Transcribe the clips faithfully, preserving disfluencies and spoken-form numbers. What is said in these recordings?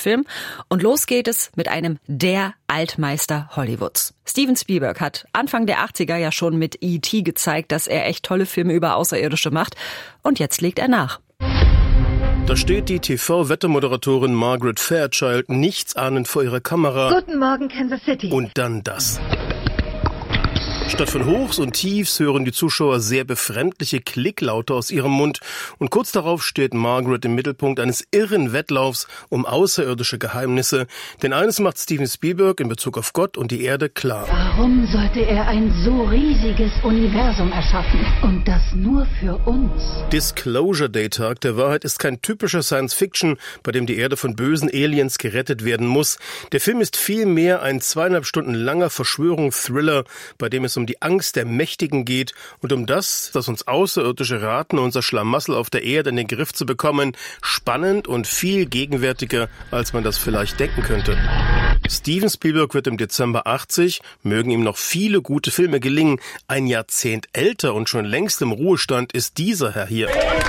Kultfilm. Und los geht es mit einem der Altmeister Hollywoods. Steven Spielberg hat Anfang der achtziger ja schon mit E T gezeigt, dass er echt tolle Filme über Außerirdische macht. Und jetzt legt er nach. Da steht die T V-Wettermoderatorin Margaret Fairchild nichtsahnend vor ihrer Kamera. Guten Morgen, Kansas City. Und dann das. Statt von Hochs und Tiefs hören die Zuschauer sehr befremdliche Klicklaute aus ihrem Mund. Und kurz darauf steht Margaret im Mittelpunkt eines irren Wettlaufs um außerirdische Geheimnisse. Denn eines macht Steven Spielberg in Bezug auf Gott und die Erde klar. Warum sollte er ein so riesiges Universum erschaffen? Und das nur für uns? Disclosure Day, Tag der Wahrheit, ist kein typischer Science-Fiction, bei dem die Erde von bösen Aliens gerettet werden muss. Der Film ist vielmehr ein zweieinhalb Stunden langer Verschwörungsthriller, bei dem es um die Angst der Mächtigen geht und um das, dass uns Außerirdische raten, unser Schlamassel auf der Erde in den Griff zu bekommen. Spannend und viel gegenwärtiger, als man das vielleicht denken könnte. Steven Spielberg wird im Dezember achtzig, mögen ihm noch viele gute Filme gelingen. Ein Jahrzehnt älter und schon längst im Ruhestand ist dieser Herr hier.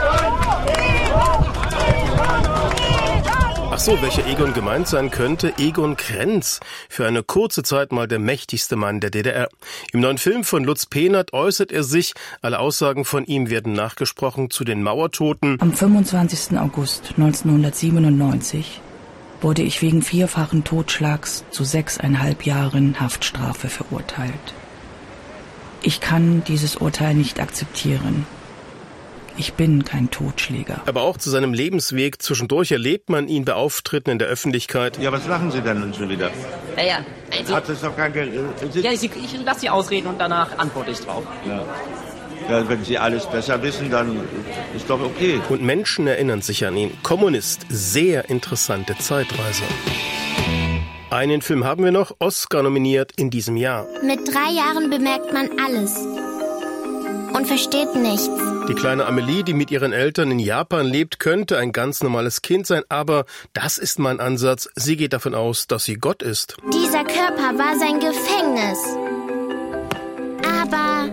Ach so, welcher Egon gemeint sein könnte? Egon Krenz. Für eine kurze Zeit mal der mächtigste Mann der D D R. Im neuen Film von Lutz Pehnert äußert er sich. Alle Aussagen von ihm werden nachgesprochen zu den Mauertoten. Am fünfundzwanzigsten August neunzehnhundertsiebenundneunzig wurde ich wegen vierfachen Totschlags zu sechseinhalb Jahren Haftstrafe verurteilt. Ich kann dieses Urteil nicht akzeptieren. Ich bin kein Totschläger. Aber auch zu seinem Lebensweg. Zwischendurch erlebt man ihn bei Auftritten in der Öffentlichkeit. Ja, was lachen Sie denn nun schon wieder? Naja, also... Hat es doch gar kein... Ja, ich, ich lasse Sie ausreden und danach antworte ich drauf. Ja. Ja, wenn Sie alles besser wissen, dann ist doch okay. Und Menschen erinnern sich an ihn. Kommunist, sehr interessante Zeitreise. Einen Film haben wir noch, Oscar nominiert in diesem Jahr. Mit drei Jahren bemerkt man alles und versteht nichts. Die kleine Amelie, die mit ihren Eltern in Japan lebt, könnte ein ganz normales Kind sein, aber das ist mein Ansatz. Sie geht davon aus, dass sie Gott ist. Dieser Körper war sein Gefängnis. Aber...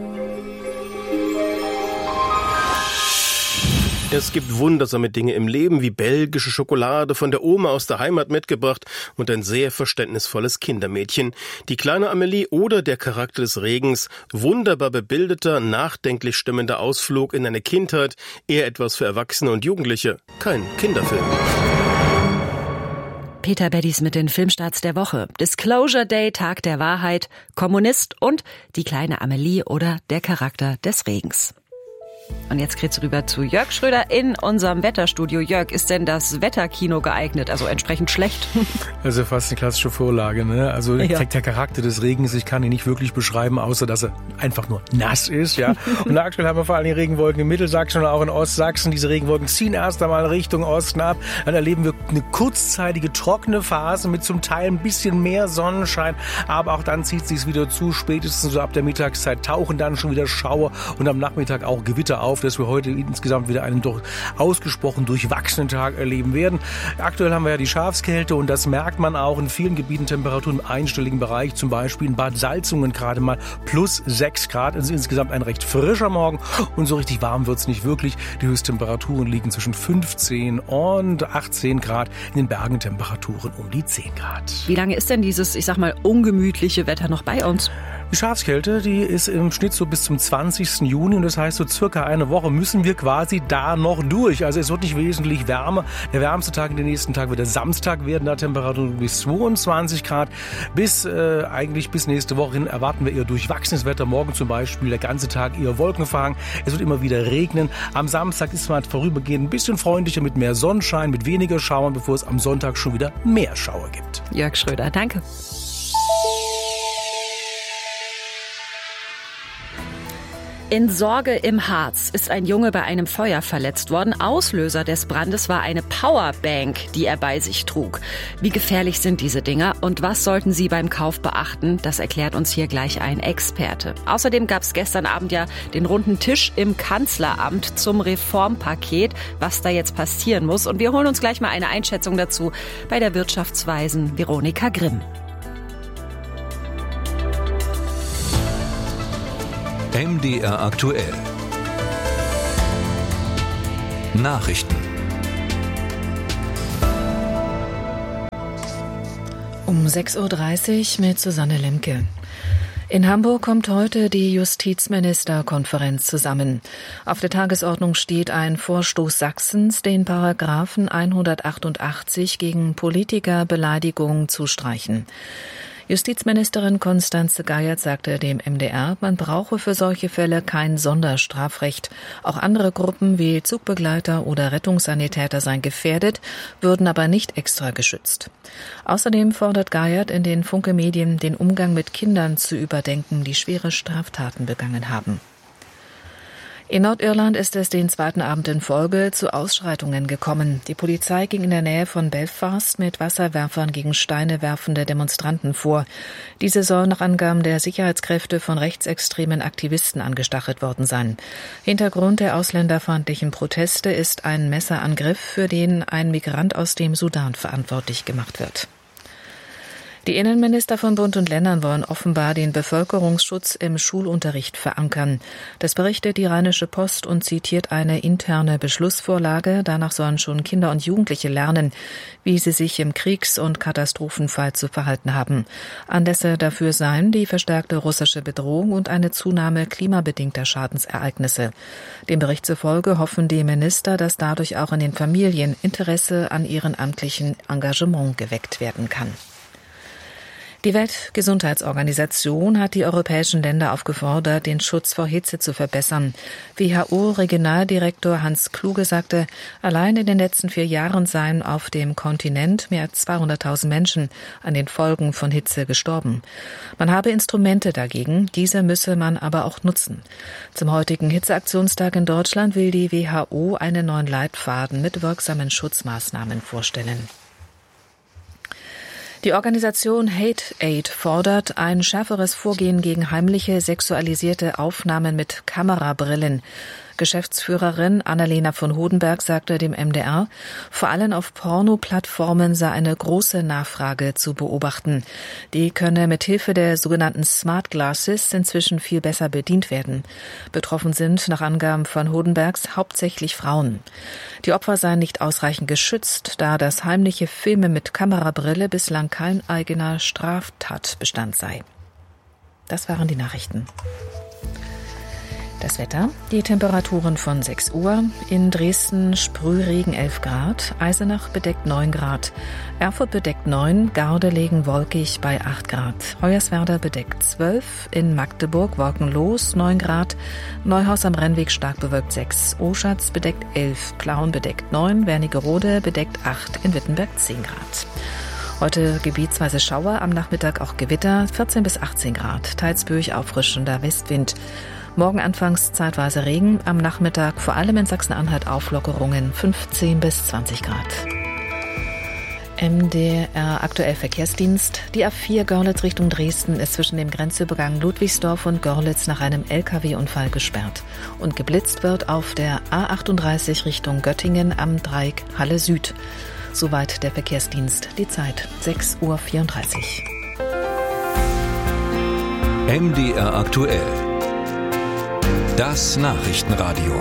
Es gibt wundersame Dinge im Leben, wie belgische Schokolade von der Oma aus der Heimat mitgebracht und ein sehr verständnisvolles Kindermädchen. Die kleine Amelie oder der Charakter des Regens, wunderbar bebildeter, nachdenklich stimmender Ausflug in eine Kindheit, eher etwas für Erwachsene und Jugendliche, kein Kinderfilm. Peter Beddies mit den Filmstarts der Woche. Disclosure Day, Tag der Wahrheit, Kommunist und die kleine Amelie oder der Charakter des Regens. Und jetzt geht's rüber zu Jörg Schröder in unserem Wetterstudio. Jörg, ist denn das Wetterkino geeignet, also entsprechend schlecht? Also fast eine klassische Vorlage, ne? Also ja. Der Charakter des Regens, ich kann ihn nicht wirklich beschreiben, außer dass er einfach nur nass ist, ja. Und aktuell haben wir vor allem die Regenwolken in Mittelsachsen und auch in Ostsachsen. Diese Regenwolken ziehen erst einmal Richtung Osten ab. Dann erleben wir eine kurzzeitige trockene Phase mit zum Teil ein bisschen mehr Sonnenschein. Aber auch dann zieht es sich wieder zu. Spätestens so ab der Mittagszeit tauchen dann schon wieder Schauer und am Nachmittag auch Gewitter auf, dass wir heute insgesamt wieder einen doch ausgesprochen durchwachsenen Tag erleben werden. Aktuell haben wir ja die Schafskälte und das merkt man auch in vielen Gebieten. Temperaturen im einstelligen Bereich, zum Beispiel in Bad Salzungen gerade mal plus sechs Grad. Also insgesamt ein recht frischer Morgen und so richtig warm wird es nicht wirklich. Die Höchsttemperaturen liegen zwischen fünfzehn und achtzehn Grad, in den Bergen Temperaturen um die zehn Grad. Wie lange ist denn dieses, ich sag mal, ungemütliche Wetter noch bei uns? Die Schafskälte, die ist im Schnitt so bis zum zwanzigsten Juni und das heißt, so circa eine Woche müssen wir quasi da noch durch. Also es wird nicht wesentlich wärmer. Der wärmste Tag in den nächsten Tagen wird der Samstag werden, da Temperaturen bis zweiundzwanzig Grad. Bis äh, eigentlich bis nächste Woche hin erwarten wir eher durchwachsenes Wetter. Morgen zum Beispiel der ganze Tag eher wolkenverhangen. Es wird immer wieder regnen. Am Samstag ist man vorübergehend ein bisschen freundlicher mit mehr Sonnenschein, mit weniger Schauern, bevor es am Sonntag schon wieder mehr Schauer gibt. Jörg Schröder, danke. In Sorge im Harz ist ein Junge bei einem Feuer verletzt worden. Auslöser des Brandes war eine Powerbank, die er bei sich trug. Wie gefährlich sind diese Dinger und was sollten Sie beim Kauf beachten? Das erklärt uns hier gleich ein Experte. Außerdem gab es gestern Abend ja den runden Tisch im Kanzleramt zum Reformpaket, was da jetzt passieren muss. Und wir holen uns gleich mal eine Einschätzung dazu bei der Wirtschaftsweisen Veronika Grimm. M D R aktuell. Nachrichten. Um sechs Uhr dreißig mit Susanne Lemke. In Hamburg kommt heute die Justizministerkonferenz zusammen. Auf der Tagesordnung steht ein Vorstoß Sachsens, den Paragraphen hundertachtundachtzig gegen Politikerbeleidigung zu streichen. Justizministerin Constanze Geiert sagte dem M D R, man brauche für solche Fälle kein Sonderstrafrecht. Auch andere Gruppen wie Zugbegleiter oder Rettungssanitäter seien gefährdet, würden aber nicht extra geschützt. Außerdem fordert Geiert in den Funke-Medien, den Umgang mit Kindern zu überdenken, die schwere Straftaten begangen haben. In Nordirland ist es den zweiten Abend in Folge zu Ausschreitungen gekommen. Die Polizei ging in der Nähe von Belfast mit Wasserwerfern gegen Steine werfende Demonstranten vor. Diese sollen nach Angaben der Sicherheitskräfte von rechtsextremen Aktivisten angestachelt worden sein. Hintergrund der ausländerfeindlichen Proteste ist ein Messerangriff, für den ein Migrant aus dem Sudan verantwortlich gemacht wird. Die Innenminister von Bund und Ländern wollen offenbar den Bevölkerungsschutz im Schulunterricht verankern. Das berichtet die Rheinische Post und zitiert eine interne Beschlussvorlage. Danach sollen schon Kinder und Jugendliche lernen, wie sie sich im Kriegs- und Katastrophenfall zu verhalten haben. Anlässe dafür seien die verstärkte russische Bedrohung und eine Zunahme klimabedingter Schadensereignisse. Dem Bericht zufolge hoffen die Minister, dass dadurch auch in den Familien Interesse an ihrem amtlichen Engagement geweckt werden kann. Die Weltgesundheitsorganisation hat die europäischen Länder aufgefordert, den Schutz vor Hitze zu verbessern. W H O-Regionaldirektor Hans Kluge sagte, allein in den letzten vier Jahren seien auf dem Kontinent mehr als zweihunderttausend Menschen an den Folgen von Hitze gestorben. Man habe Instrumente dagegen, diese müsse man aber auch nutzen. Zum heutigen Hitzeaktionstag in Deutschland will die W H O einen neuen Leitfaden mit wirksamen Schutzmaßnahmen vorstellen. Die Organisation Hate Aid fordert ein schärferes Vorgehen gegen heimliche sexualisierte Aufnahmen mit Kamerabrillen. Geschäftsführerin Annalena von Hodenberg sagte dem M D R, vor allem auf Porno-Plattformen sei eine große Nachfrage zu beobachten. Die könne mit Hilfe der sogenannten Smart Glasses inzwischen viel besser bedient werden. Betroffen sind nach Angaben von Hodenbergs hauptsächlich Frauen. Die Opfer seien nicht ausreichend geschützt, da das heimliche Filmen mit Kamerabrille bislang kein eigener Straftatbestand sei. Das waren die Nachrichten. Das Wetter, die Temperaturen von sechs Uhr, in Dresden Sprühregen elf Grad, Eisenach bedeckt neun Grad, Erfurt bedeckt neun, Gardelegen wolkig bei acht Grad, Hoyerswerda bedeckt zwölf, in Magdeburg wolkenlos neun Grad, Neuhaus am Rennweg stark bewölkt sechs, Oschatz bedeckt elf, Plauen bedeckt neun, Wernigerode bedeckt acht, in Wittenberg zehn Grad. Heute gebietsweise Schauer, am Nachmittag auch Gewitter, vierzehn bis achtzehn Grad, teils böig auffrischender Westwind. Morgen anfangs zeitweise Regen, am Nachmittag vor allem in Sachsen-Anhalt Auflockerungen fünfzehn bis zwanzig Grad. M D R aktuell Verkehrsdienst. Die A vier Görlitz Richtung Dresden ist zwischen dem Grenzübergang Ludwigsdorf und Görlitz nach einem L K W-Unfall gesperrt. Und geblitzt wird auf der A achtunddreißig Richtung Göttingen am Dreieck Halle Süd. Soweit der Verkehrsdienst. Die Zeit sechs Uhr vierunddreißig. M D R aktuell. Das Nachrichtenradio.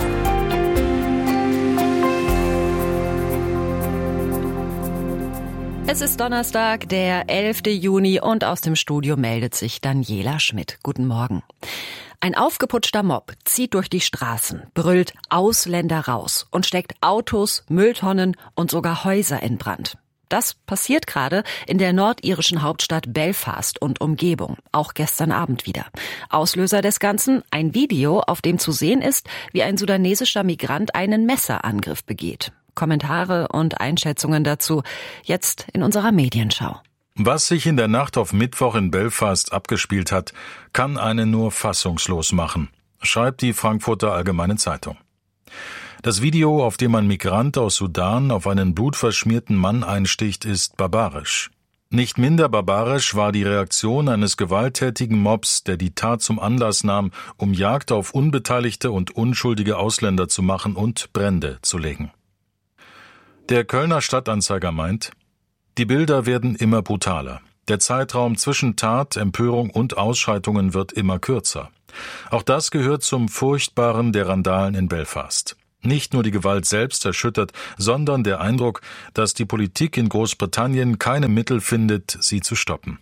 Es ist Donnerstag, der elfter Juni und aus dem Studio meldet sich Daniela Schmidt. Guten Morgen. Ein aufgeputschter Mob zieht durch die Straßen, brüllt Ausländer raus und steckt Autos, Mülltonnen und sogar Häuser in Brand. Das passiert gerade in der nordirischen Hauptstadt Belfast und Umgebung, auch gestern Abend wieder. Auslöser des Ganzen, ein Video, auf dem zu sehen ist, wie ein sudanesischer Migrant einen Messerangriff begeht. Kommentare und Einschätzungen dazu jetzt in unserer Medienschau. Was sich in der Nacht auf Mittwoch in Belfast abgespielt hat, kann einen nur fassungslos machen, schreibt die Frankfurter Allgemeine Zeitung. Das Video, auf dem ein Migrant aus Sudan auf einen blutverschmierten Mann einsticht, ist barbarisch. Nicht minder barbarisch war die Reaktion eines gewalttätigen Mobs, der die Tat zum Anlass nahm, um Jagd auf unbeteiligte und unschuldige Ausländer zu machen und Brände zu legen. Der Kölner Stadtanzeiger meint, die Bilder werden immer brutaler. Der Zeitraum zwischen Tat, Empörung und Ausschreitungen wird immer kürzer. Auch das gehört zum Furchtbaren der Randalen in Belfast. Nicht nur die Gewalt selbst erschüttert, sondern der Eindruck, dass die Politik in Großbritannien keine Mittel findet, sie zu stoppen.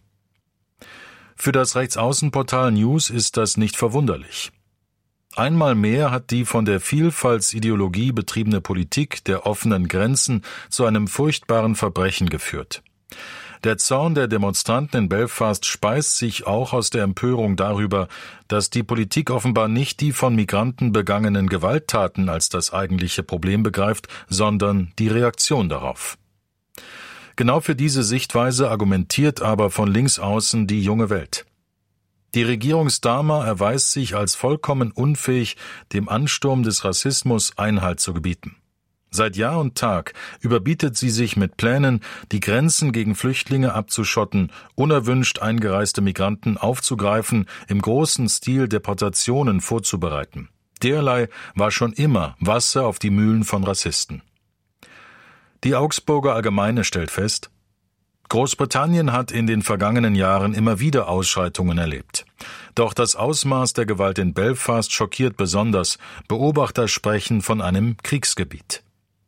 Für das Rechtsaußenportal News ist das nicht verwunderlich. Einmal mehr hat die von der Vielfaltsideologie betriebene Politik der offenen Grenzen zu einem furchtbaren Verbrechen geführt. Der Zorn der Demonstranten in Belfast speist sich auch aus der Empörung darüber, dass die Politik offenbar nicht die von Migranten begangenen Gewalttaten als das eigentliche Problem begreift, sondern die Reaktion darauf. Genau für diese Sichtweise argumentiert aber von links außen die Junge Welt. Die Regierungsdama erweist sich als vollkommen unfähig, dem Ansturm des Rassismus Einhalt zu gebieten. Seit Jahr und Tag überbietet sie sich mit Plänen, die Grenzen gegen Flüchtlinge abzuschotten, unerwünscht eingereiste Migranten aufzugreifen, im großen Stil Deportationen vorzubereiten. Derlei war schon immer Wasser auf die Mühlen von Rassisten. Die Augsburger Allgemeine stellt fest: Großbritannien hat in den vergangenen Jahren immer wieder Ausschreitungen erlebt. Doch das Ausmaß der Gewalt in Belfast schockiert besonders. Beobachter sprechen von einem Kriegsgebiet.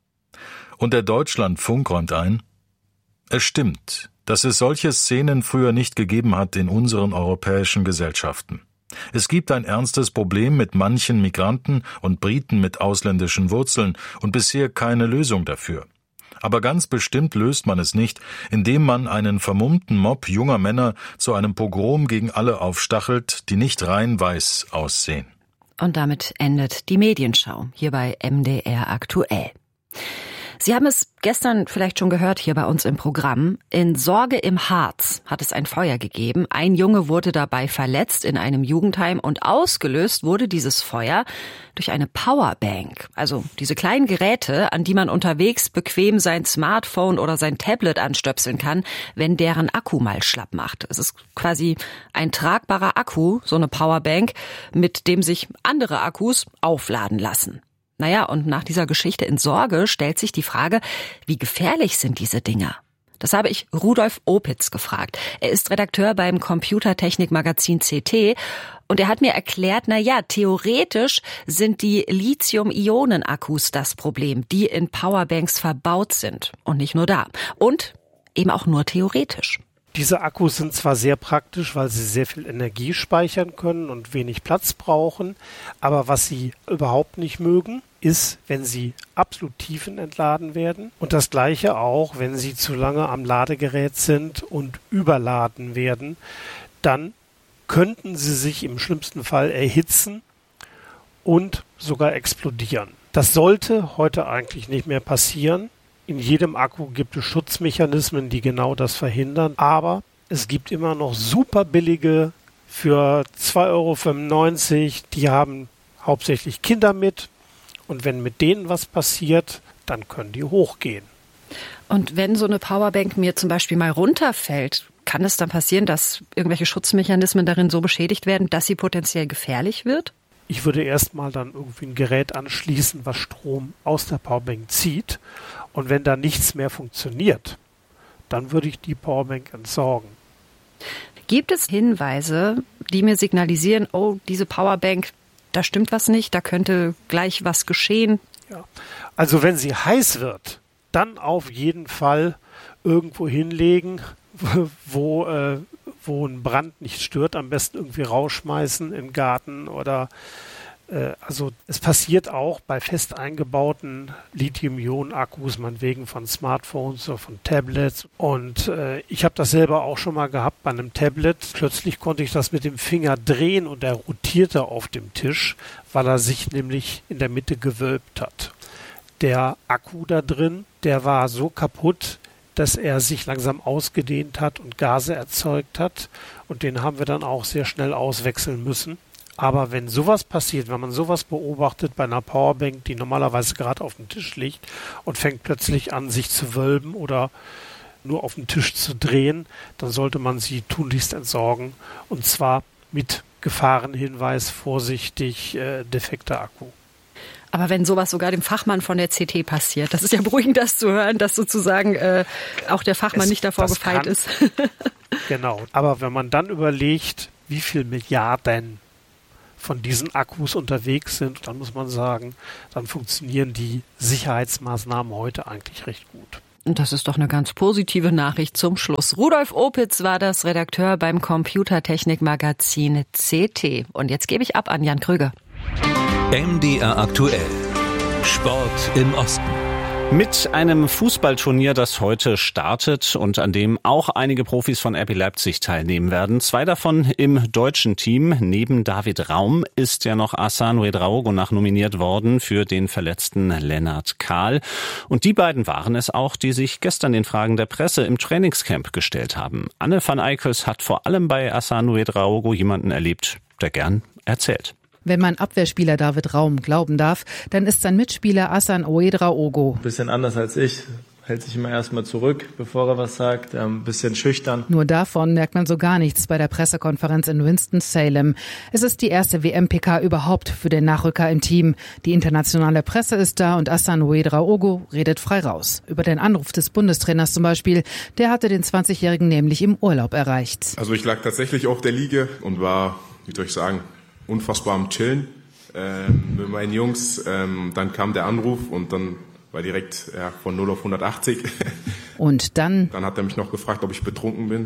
Und der Deutschlandfunk räumt ein: Es stimmt, dass es solche Szenen früher nicht gegeben hat in unseren europäischen Gesellschaften. Es gibt ein ernstes Problem mit manchen Migranten und Briten mit ausländischen Wurzeln und bisher keine Lösung dafür. Aber ganz bestimmt löst man es nicht, indem man einen vermummten Mob junger Männer zu einem Pogrom gegen alle aufstachelt, die nicht rein weiß aussehen. Und damit endet die Medienschau hier bei M D R aktuell. Sie haben es gestern vielleicht schon gehört hier bei uns im Programm. In Sorge im Harz hat es ein Feuer gegeben. Ein Junge wurde dabei verletzt in einem Jugendheim und ausgelöst wurde dieses Feuer durch eine Powerbank. Also diese kleinen Geräte, an die man unterwegs bequem sein Smartphone oder sein Tablet anstöpseln kann, wenn deren Akku mal schlapp macht. Es ist quasi ein tragbarer Akku, so eine Powerbank, mit dem sich andere Akkus aufladen lassen. Naja, und nach dieser Geschichte in Sorge stellt sich die Frage, wie gefährlich sind diese Dinger? Das habe ich Rudolf Opitz gefragt. Er ist Redakteur beim Computertechnikmagazin C T und er hat mir erklärt, na ja, theoretisch sind die Lithium-Ionen-Akkus das Problem, die in Powerbanks verbaut sind. Und nicht nur da. Und eben auch nur theoretisch. Diese Akkus sind zwar sehr praktisch, weil sie sehr viel Energie speichern können und wenig Platz brauchen, aber was sie überhaupt nicht mögen, ist, wenn sie absolut tiefenentladen werden und das Gleiche auch, wenn sie zu lange am Ladegerät sind und überladen werden, dann könnten sie sich im schlimmsten Fall erhitzen und sogar explodieren. Das sollte heute eigentlich nicht mehr passieren. In jedem Akku gibt es Schutzmechanismen, die genau das verhindern, aber es gibt immer noch super billige für zwei Euro fünfundneunzig, die haben hauptsächlich Kinder mit und wenn mit denen was passiert, dann können die hochgehen. Und wenn so eine Powerbank mir zum Beispiel mal runterfällt, kann es dann passieren, dass irgendwelche Schutzmechanismen darin so beschädigt werden, dass sie potenziell gefährlich wird? Ich würde erstmal dann irgendwie ein Gerät anschließen, was Strom aus der Powerbank zieht. Und wenn da nichts mehr funktioniert, dann würde ich die Powerbank entsorgen. Gibt es Hinweise, die mir signalisieren, oh, diese Powerbank, da stimmt was nicht, da könnte gleich was geschehen? Ja. Also wenn sie heiß wird, dann auf jeden Fall irgendwo hinlegen, wo, äh, wo ein Brand nicht stört, am besten irgendwie rausschmeißen in den Garten oder äh, also es passiert auch bei fest eingebauten Lithium-Ionen-Akkus, meinetwegen von Smartphones oder von Tablets und äh, ich habe das selber auch schon mal gehabt bei einem Tablet. Plötzlich konnte ich das mit dem Finger drehen und er rotierte auf dem Tisch, weil er sich nämlich in der Mitte gewölbt hat. Der Akku da drin, der war so kaputt, dass er sich langsam ausgedehnt hat und Gase erzeugt hat. Und den haben wir dann auch sehr schnell auswechseln müssen. Aber wenn sowas passiert, wenn man sowas beobachtet bei einer Powerbank, die normalerweise gerade auf dem Tisch liegt und fängt plötzlich an, sich zu wölben oder nur auf dem Tisch zu drehen, dann sollte man sie tunlichst entsorgen. Und zwar mit Gefahrenhinweis, vorsichtig, äh, defekter Akku. Aber wenn sowas sogar dem Fachmann von der C T passiert, das ist ja beruhigend, das zu hören, dass sozusagen äh, auch der Fachmann es, nicht davor gefeit ist. Genau. Aber wenn man dann überlegt, wie viel Milliarden von diesen Akkus unterwegs sind. Dann muss man sagen, dann funktionieren die Sicherheitsmaßnahmen heute eigentlich recht gut. Das ist doch eine ganz positive Nachricht zum Schluss. Rudolf Opitz war das Redakteur beim Computertechnik-Magazin C T. Und jetzt gebe ich ab an Jan Krüger. M D R aktuell. Sport im Osten. Mit einem Fußballturnier, das heute startet und an dem auch einige Profis von R B Leipzig teilnehmen werden. Zwei davon im deutschen Team. Neben David Raum ist ja noch Hassan Ouedraogo nach nominiert worden für den verletzten Lennart Kahl. Und die beiden waren es auch, die sich gestern den Fragen der Presse im Trainingscamp gestellt haben. Anne van Eikels hat vor allem bei Hassan Ouedraogo jemanden erlebt, der gern erzählt. Wenn man Abwehrspieler David Raum glauben darf, dann ist sein Mitspieler Hassan Ouedraogo. Bisschen anders als ich, hält sich immer erstmal zurück, bevor er was sagt, ein bisschen schüchtern. Nur davon merkt man so gar nichts bei der Pressekonferenz in Winston-Salem. Es ist die erste W M-P K überhaupt für den Nachrücker im Team. Die internationale Presse ist da und Hassan Ouedraogo redet frei raus. Über den Anruf des Bundestrainers zum Beispiel, der hatte den zwanzigjährigen nämlich im Urlaub erreicht. Also ich lag tatsächlich auf der Liege und war, wie soll ich sagen, unfassbar am Chillen ähm, mit meinen Jungs. Ähm, dann kam der Anruf und dann war direkt ja, von null auf hundertachtzig. Und dann? Dann hat er mich noch gefragt, ob ich betrunken bin.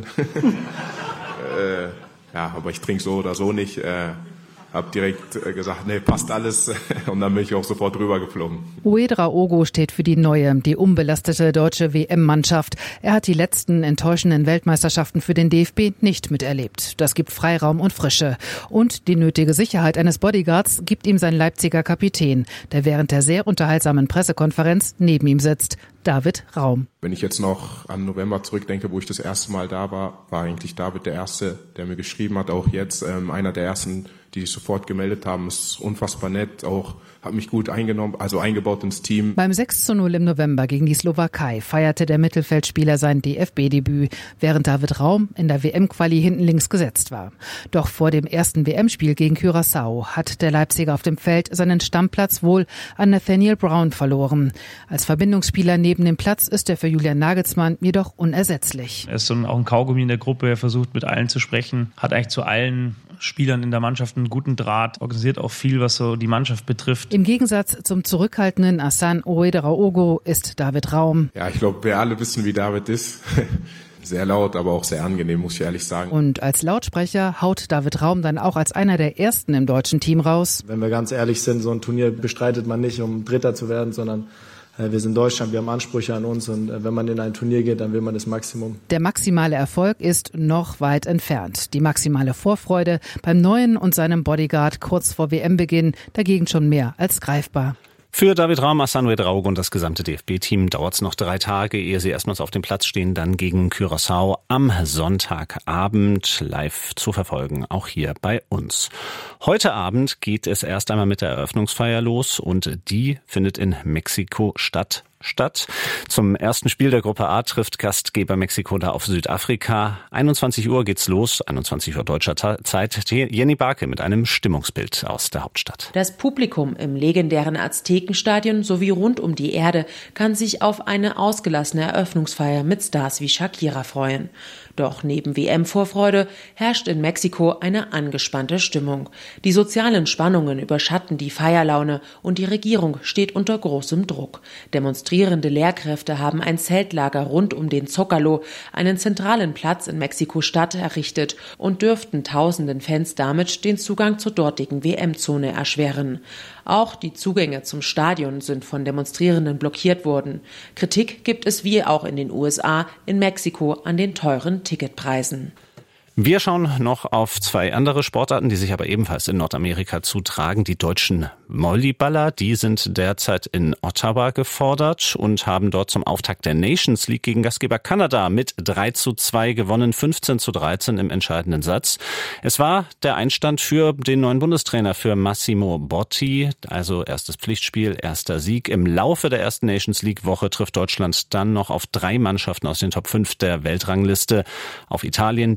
äh, ja, aber ich trinke so oder so nicht. Äh, hab direkt äh, gesagt, nee, passt alles. Und dann bin ich auch sofort rüber geflogen. Ouedraogo steht für die neue, die unbelastete deutsche W M-Mannschaft. Er hat die letzten enttäuschenden Weltmeisterschaften für den D F B nicht miterlebt. Das gibt Freiraum und Frische. Und die nötige Sicherheit eines Bodyguards gibt ihm sein Leipziger Kapitän, der während der sehr unterhaltsamen Pressekonferenz neben ihm sitzt. David Raum. Wenn ich jetzt noch an November zurückdenke, wo ich das erste Mal da war, war eigentlich David der Erste, der mir geschrieben hat. Auch jetzt ähm, einer der Ersten, die sich sofort gemeldet haben. Ist unfassbar nett, auch hat mich gut eingenommen, also eingebaut ins Team. Beim sechs zu null im November gegen die Slowakei feierte der Mittelfeldspieler sein D F B-Debüt, während David Raum in der W M-Quali hinten links gesetzt war. Doch vor dem ersten W M-Spiel gegen Curaçao hat der Leipziger auf dem Feld seinen Stammplatz wohl an Nathaniel Brown verloren. Als Verbindungsspieler neben dem Platz ist er für Julian Nagelsmann jedoch unersetzlich. Er ist so ein, auch ein Kaugummi in der Gruppe, er versucht mit allen zu sprechen, hat eigentlich zu allen Spielern in der Mannschaft einen guten Draht, organisiert auch viel, was so die Mannschaft betrifft. Im Gegensatz zum zurückhaltenden Hassan Ouedraogo ist David Raum. Ja, ich glaube, wir alle wissen, wie David ist. Sehr laut, aber auch sehr angenehm, muss ich ehrlich sagen. Und als Lautsprecher haut David Raum dann auch als einer der Ersten im deutschen Team raus. Wenn wir ganz ehrlich sind, so ein Turnier bestreitet man nicht, um Dritter zu werden, sondern wir sind Deutschland, wir haben Ansprüche an uns und wenn man in ein Turnier geht, dann will man das Maximum. Der maximale Erfolg ist noch weit entfernt. Die maximale Vorfreude beim Neuen und seinem Bodyguard kurz vor W M-Beginn dagegen schon mehr als greifbar. Für David Raum, Hassan Ouedraogo und das gesamte D F B-Team dauert es noch drei Tage, ehe sie erstmals auf dem Platz stehen, dann gegen Curaçao am Sonntagabend live zu verfolgen, auch hier bei uns. Heute Abend geht es erst einmal mit der Eröffnungsfeier los und die findet in Mexiko statt. Statt. Zum ersten Spiel der Gruppe A trifft Gastgeber Mexiko da auf Südafrika. einundzwanzig Uhr geht's los, einundzwanzig Uhr deutscher Zeit. Jenny Barke mit einem Stimmungsbild aus der Hauptstadt. Das Publikum im legendären Aztekenstadion sowie rund um die Erde kann sich auf eine ausgelassene Eröffnungsfeier mit Stars wie Shakira freuen. Doch neben W M-Vorfreude herrscht in Mexiko eine angespannte Stimmung. Die sozialen Spannungen überschatten die Feierlaune und die Regierung steht unter großem Druck. Demonstrierende Lehrkräfte haben ein Zeltlager rund um den Zócalo, einen zentralen Platz in Mexiko-Stadt, errichtet und dürften tausenden Fans damit den Zugang zur dortigen W M-Zone erschweren. Auch die Zugänge zum Stadion sind von Demonstrierenden blockiert worden. Kritik gibt es wie auch in den U S A, in Mexiko an den teuren Ticketpreisen. Wir schauen noch auf zwei andere Sportarten, die sich aber ebenfalls in Nordamerika zutragen. Die deutschen Volleyballer, die sind derzeit in Ottawa gefordert und haben dort zum Auftakt der Nations League gegen Gastgeber Kanada mit drei zu zwei gewonnen, fünfzehn zu dreizehn im entscheidenden Satz. Es war der Einstand für den neuen Bundestrainer, für Massimo Botti, also erstes Pflichtspiel, erster Sieg. Im Laufe der ersten Nations League Woche trifft Deutschland dann noch auf drei Mannschaften aus den Top fünf der Weltrangliste, auf Italien, die U S A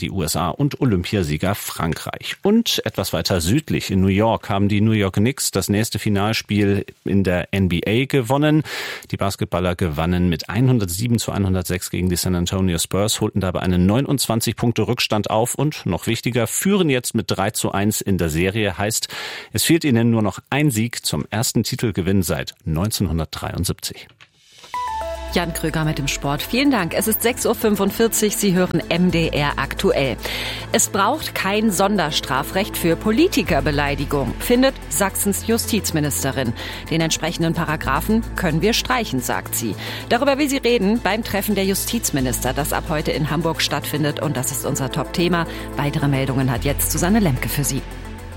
S A und Olympiasieger Frankreich. Und etwas weiter südlich in New York haben die New York Knicks das nächste Finalspiel in der N B A gewonnen. Die Basketballer gewannen mit hundertsieben zu hundertsechs gegen die San Antonio Spurs, holten dabei einen neunundzwanzig Punkte Rückstand auf und, noch wichtiger, führen jetzt mit drei zu eins in der Serie. Heißt, es fehlt ihnen nur noch ein Sieg zum ersten Titelgewinn seit neunzehnhundertdreiundsiebzig. Jan Krüger mit dem Sport. Vielen Dank. Es ist sechs Uhr fünfundvierzig. Sie hören M D R aktuell. Es braucht kein Sonderstrafrecht für Politikerbeleidigung, findet Sachsens Justizministerin. Den entsprechenden Paragraphen können wir streichen, sagt sie. Darüber will sie reden beim Treffen der Justizminister, das ab heute in Hamburg stattfindet. Und das ist unser Top-Thema. Weitere Meldungen hat jetzt Susanne Lemke für Sie.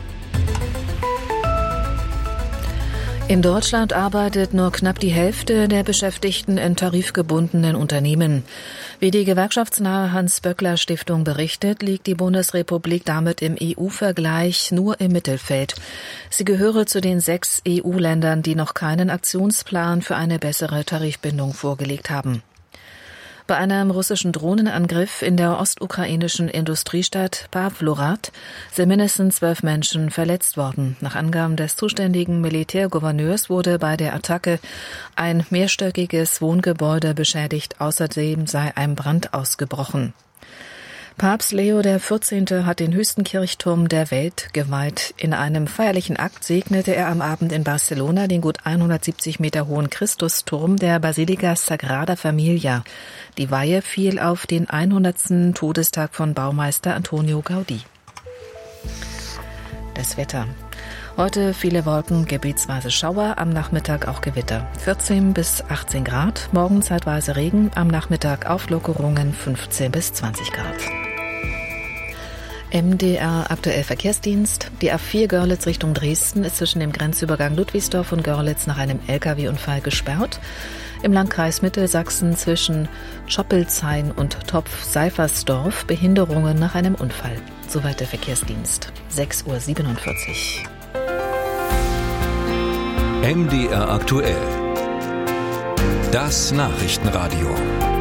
In Deutschland arbeitet nur knapp die Hälfte der Beschäftigten in tarifgebundenen Unternehmen. Wie die gewerkschaftsnahe Hans-Böckler-Stiftung berichtet, liegt die Bundesrepublik damit im E U-Vergleich nur im Mittelfeld. Sie gehöre zu den sechs E U-Ländern, die noch keinen Aktionsplan für eine bessere Tarifbindung vorgelegt haben. Bei einem russischen Drohnenangriff in der ostukrainischen Industriestadt Pawlowrad sind mindestens zwölf Menschen verletzt worden. Nach Angaben des zuständigen Militärgouverneurs wurde bei der Attacke ein mehrstöckiges Wohngebäude beschädigt. Außerdem sei ein Brand ausgebrochen. Papst Leo der vierzehnte hat den höchsten Kirchturm der Welt geweiht. In einem feierlichen Akt segnete er am Abend in Barcelona den gut hundertsiebzig Meter hohen Christusturm der Basilica Sagrada Familia. Die Weihe fiel auf den hundertsten Todestag von Baumeister Antonio Gaudí. Das Wetter. Heute viele Wolken, gebietsweise Schauer, am Nachmittag auch Gewitter. vierzehn bis achtzehn Grad, morgen zeitweise Regen, am Nachmittag Auflockerungen fünfzehn bis zwanzig Grad. M D R aktuell Verkehrsdienst. Die A vier Görlitz Richtung Dresden ist zwischen dem Grenzübergang Ludwigsdorf und Görlitz nach einem L K W-Unfall gesperrt. Im Landkreis Mittelsachsen zwischen Schoppelzein und Topf-Seifersdorf Behinderungen nach einem Unfall. Soweit der Verkehrsdienst. sechs Uhr siebenundvierzig. M D R aktuell. Das Nachrichtenradio.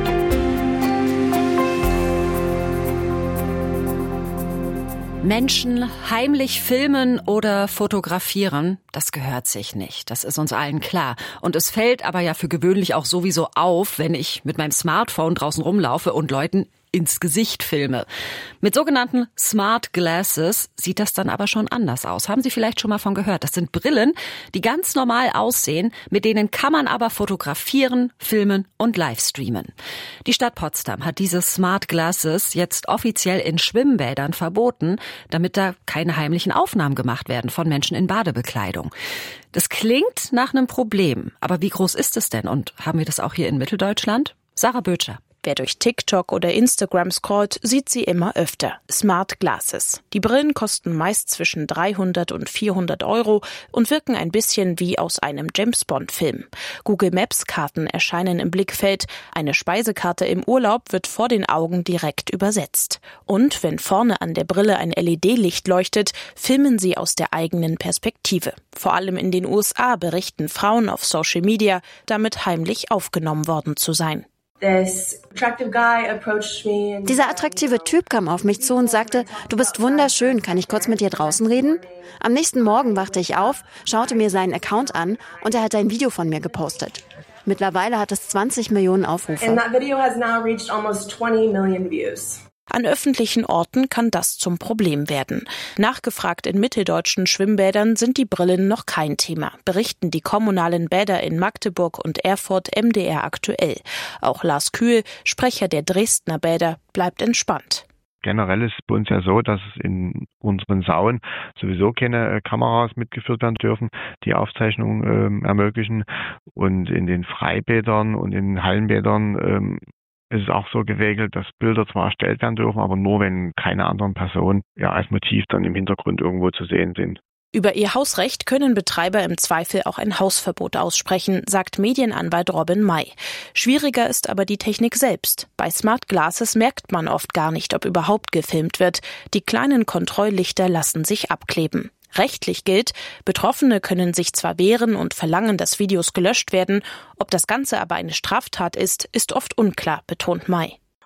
Menschen heimlich filmen oder fotografieren, das gehört sich nicht. Das ist uns allen klar. Und es fällt aber ja für gewöhnlich auch sowieso auf, wenn ich mit meinem Smartphone draußen rumlaufe und Leuten ins Gesicht filme. Mit sogenannten Smart Glasses sieht das dann aber schon anders aus. Haben Sie vielleicht schon mal von gehört? Das sind Brillen, die ganz normal aussehen, mit denen kann man aber fotografieren, filmen und livestreamen. Die Stadt Potsdam hat diese Smart Glasses jetzt offiziell in Schwimmbädern verboten, damit da keine heimlichen Aufnahmen gemacht werden von Menschen in Badebekleidung. Das klingt nach einem Problem, aber wie groß ist es denn und haben wir das auch hier in Mitteldeutschland? Sarah Bötscher. Wer durch TikTok oder Instagram scrollt, sieht sie immer öfter. Smart Glasses. Die Brillen kosten meist zwischen dreihundert und vierhundert Euro und wirken ein bisschen wie aus einem James-Bond-Film. Google Maps-Karten erscheinen im Blickfeld. Eine Speisekarte im Urlaub wird vor den Augen direkt übersetzt. Und wenn vorne an der Brille ein L E D-Licht leuchtet, filmen sie aus der eigenen Perspektive. Vor allem in den U S A berichten Frauen auf Social Media, damit heimlich aufgenommen worden zu sein. Dieser attraktive Typ kam auf mich zu und sagte, du bist wunderschön, kann ich kurz mit dir draußen reden? Am nächsten Morgen wachte ich auf, schaute mir seinen Account an und er hat ein Video von mir gepostet. Mittlerweile hat es zwanzig Millionen Aufrufe. An öffentlichen Orten kann das zum Problem werden. Nachgefragt in mitteldeutschen Schwimmbädern sind die Brillen noch kein Thema, berichten die kommunalen Bäder in Magdeburg und Erfurt M D R aktuell. Auch Lars Kühl, Sprecher der Dresdner Bäder, bleibt entspannt. Generell ist es bei uns ja so, dass es in unseren Saunen sowieso keine äh, Kameras mitgeführt werden dürfen, die Aufzeichnungen ähm, ermöglichen. Und in den Freibädern und in Hallenbädern ähm, ist es auch so geregelt, dass Bilder zwar erstellt werden dürfen, aber nur, wenn keine anderen Personen ja als Motiv dann im Hintergrund irgendwo zu sehen sind. Über ihr Hausrecht können Betreiber im Zweifel auch ein Hausverbot aussprechen, sagt Medienanwalt Robin May. Schwieriger ist aber die Technik selbst. Bei Smart Glasses merkt man oft gar nicht, ob überhaupt gefilmt wird. Die kleinen Kontrolllichter lassen sich abkleben. Rechtlich gilt, Betroffene können sich zwar wehren und verlangen, dass Videos gelöscht werden, ob das Ganze aber eine Straftat ist, ist oft unklar, betont May.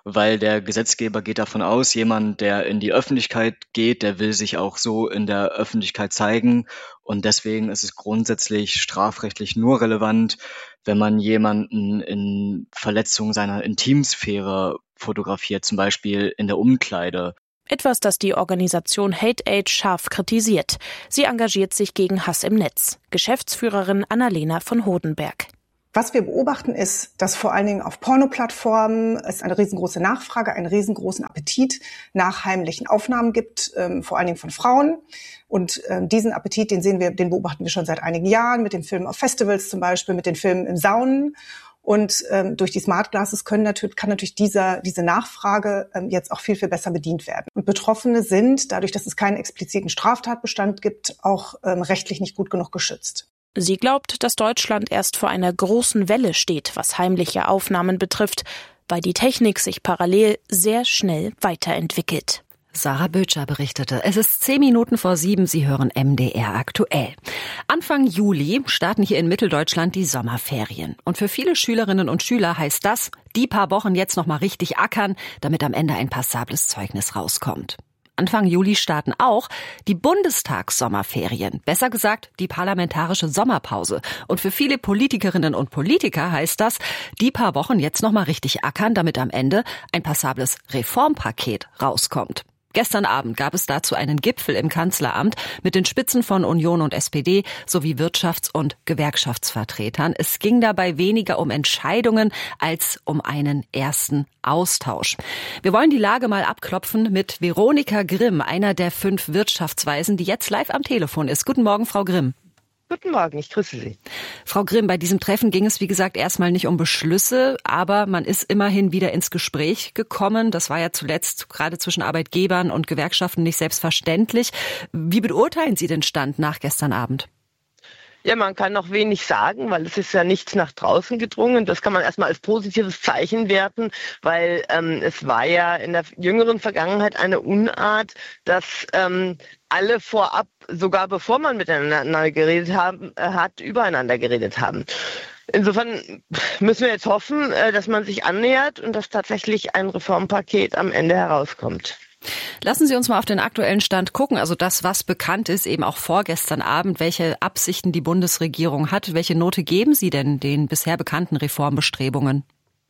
weil der Gesetzgeber geht davon aus, jemand, der in die Öffentlichkeit geht, der will sich auch so in der Öffentlichkeit zeigen. Und deswegen ist es grundsätzlich strafrechtlich nur relevant, wenn man jemanden in Verletzung seiner Intimsphäre fotografiert, zum Beispiel in der Umkleide. Etwas, das die Organisation Hate Aid scharf kritisiert. Sie engagiert sich gegen Hass im Netz. Geschäftsführerin Annalena von Hodenberg. Was wir beobachten ist, dass vor allen Dingen auf Pornoplattformen es eine riesengroße Nachfrage, einen riesengroßen Appetit nach heimlichen Aufnahmen gibt, ähm, vor allen Dingen von Frauen. Und ähm, diesen Appetit, den sehen wir, den beobachten wir schon seit einigen Jahren mit den Filmen auf Festivals zum Beispiel, mit den Filmen im Saunen. Und ähm, durch die Smart Glasses können natürlich, kann natürlich dieser, diese Nachfrage ähm, jetzt auch viel, viel besser bedient werden. Und Betroffene sind, dadurch, dass es keinen expliziten Straftatbestand gibt, auch ähm, rechtlich nicht gut genug geschützt. Sie glaubt, dass Deutschland erst vor einer großen Welle steht, was heimliche Aufnahmen betrifft, weil die Technik sich parallel sehr schnell weiterentwickelt. Sarah Bötscher berichtete. Es ist zehn Minuten vor sieben. Sie hören M D R aktuell. Anfang Juli starten hier in Mitteldeutschland die Sommerferien. Und für viele Schülerinnen und Schüler heißt das, die paar Wochen jetzt noch mal richtig ackern, damit am Ende ein passables Zeugnis rauskommt. Anfang Juli starten auch die Bundestagssommerferien, besser gesagt die parlamentarische Sommerpause. Und für viele Politikerinnen und Politiker heißt das, die paar Wochen jetzt noch mal richtig ackern, damit am Ende ein passables Reformpaket rauskommt. Gestern Abend gab es dazu einen Gipfel im Kanzleramt mit den Spitzen von Union und S P D sowie Wirtschafts- und Gewerkschaftsvertretern. Es ging dabei weniger um Entscheidungen als um einen ersten Austausch. Wir wollen die Lage mal abklopfen mit Veronika Grimm, einer der fünf Wirtschaftsweisen, die jetzt live am Telefon ist. Guten Morgen, Frau Grimm. Guten Morgen, ich grüße Sie. Frau Grimm, bei diesem Treffen ging es, wie gesagt, erstmal nicht um Beschlüsse, aber man ist immerhin wieder ins Gespräch gekommen. Das war ja zuletzt gerade zwischen Arbeitgebern und Gewerkschaften nicht selbstverständlich. Wie beurteilen Sie den Stand nach gestern Abend? Ja, man kann noch wenig sagen, weil es ist ja nichts nach draußen gedrungen. Das kann man erstmal als positives Zeichen werten, weil ähm, es war ja in der jüngeren Vergangenheit eine Unart, dass ähm, alle vorab, sogar bevor man miteinander geredet haben, äh, hat, übereinander geredet haben. Insofern müssen wir jetzt hoffen, äh, dass man sich annähert und dass tatsächlich ein Reformpaket am Ende herauskommt. Lassen Sie uns mal auf den aktuellen Stand gucken, also das, was bekannt ist, eben auch vorgestern Abend, welche Absichten die Bundesregierung hat. Welche Note geben Sie denn den bisher bekannten Reformbestrebungen?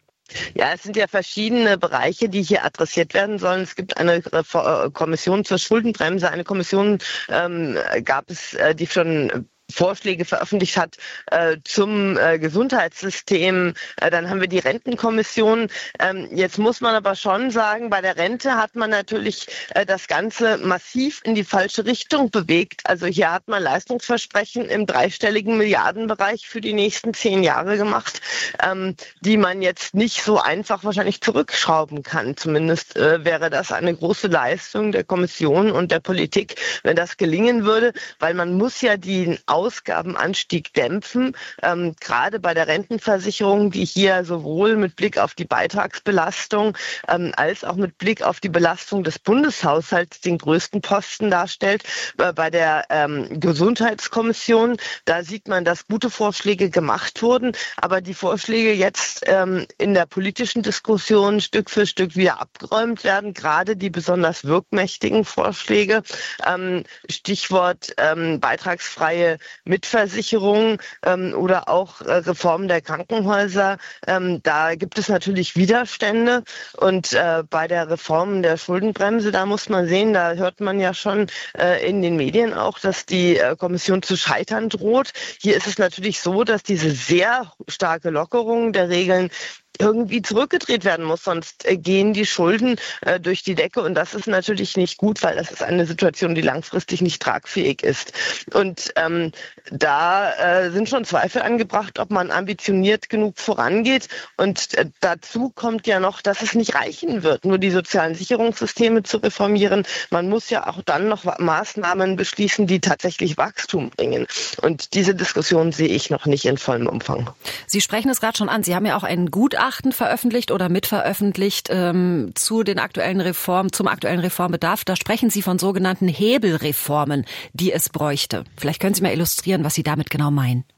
Ja, es sind ja verschiedene Bereiche, die hier adressiert werden sollen. Es gibt eine Kommission zur Schuldenbremse, eine Kommission ähm, gab es, äh, die schon Vorschläge veröffentlicht hat äh, zum äh, Gesundheitssystem. Äh, dann haben wir die Rentenkommission. Ähm, jetzt muss man aber schon sagen, bei der Rente hat man natürlich äh, das Ganze massiv in die falsche Richtung bewegt. Also hier hat man Leistungsversprechen im dreistelligen Milliardenbereich für die nächsten zehn Jahre gemacht, ähm, die man jetzt nicht so einfach wahrscheinlich zurückschrauben kann. Zumindest äh, wäre das eine große Leistung der Kommission und der Politik, wenn das gelingen würde, weil man muss ja die Ausgabenanstieg dämpfen, ähm, gerade bei der Rentenversicherung, die hier sowohl mit Blick auf die Beitragsbelastung ähm, als auch mit Blick auf die Belastung des Bundeshaushalts den größten Posten darstellt. Äh, bei der ähm, Gesundheitskommission, da sieht man, dass gute Vorschläge gemacht wurden, aber die Vorschläge jetzt ähm, in der politischen Diskussion Stück für Stück wieder abgeräumt werden, gerade die besonders wirkmächtigen Vorschläge, ähm, Stichwort ähm, beitragsfreie Mitversicherung ähm, oder auch äh, Reform der Krankenhäuser. Ähm, da gibt es natürlich Widerstände und äh, bei der Reform der Schuldenbremse, da muss man sehen, da hört man ja schon äh, in den Medien auch, dass die äh, Kommission zu scheitern droht. Hier ist es natürlich so, dass diese sehr starke Lockerung der Regeln irgendwie zurückgedreht werden muss, sonst äh, gehen die Schulden äh, durch die Decke und das ist natürlich nicht gut, weil das ist eine Situation, die langfristig nicht tragfähig ist. Und ähm, da äh, sind schon Zweifel angebracht, ob man ambitioniert genug vorangeht und äh, dazu kommt ja noch, dass es nicht reichen wird, nur die sozialen Sicherungssysteme zu reformieren. Man muss ja auch dann noch Maßnahmen beschließen, die tatsächlich Wachstum bringen und diese Diskussion sehe ich noch nicht in vollem Umfang. Sie sprechen es gerade schon an, Sie haben ja auch ein Gutachten veröffentlicht oder mitveröffentlicht ähm, zu den aktuellen Reformen, zum aktuellen Reformbedarf. Da sprechen Sie von sogenannten Hebelreformen, die es bräuchte. Vielleicht können Sie mal illustrieren, was Sie damit genau meinen.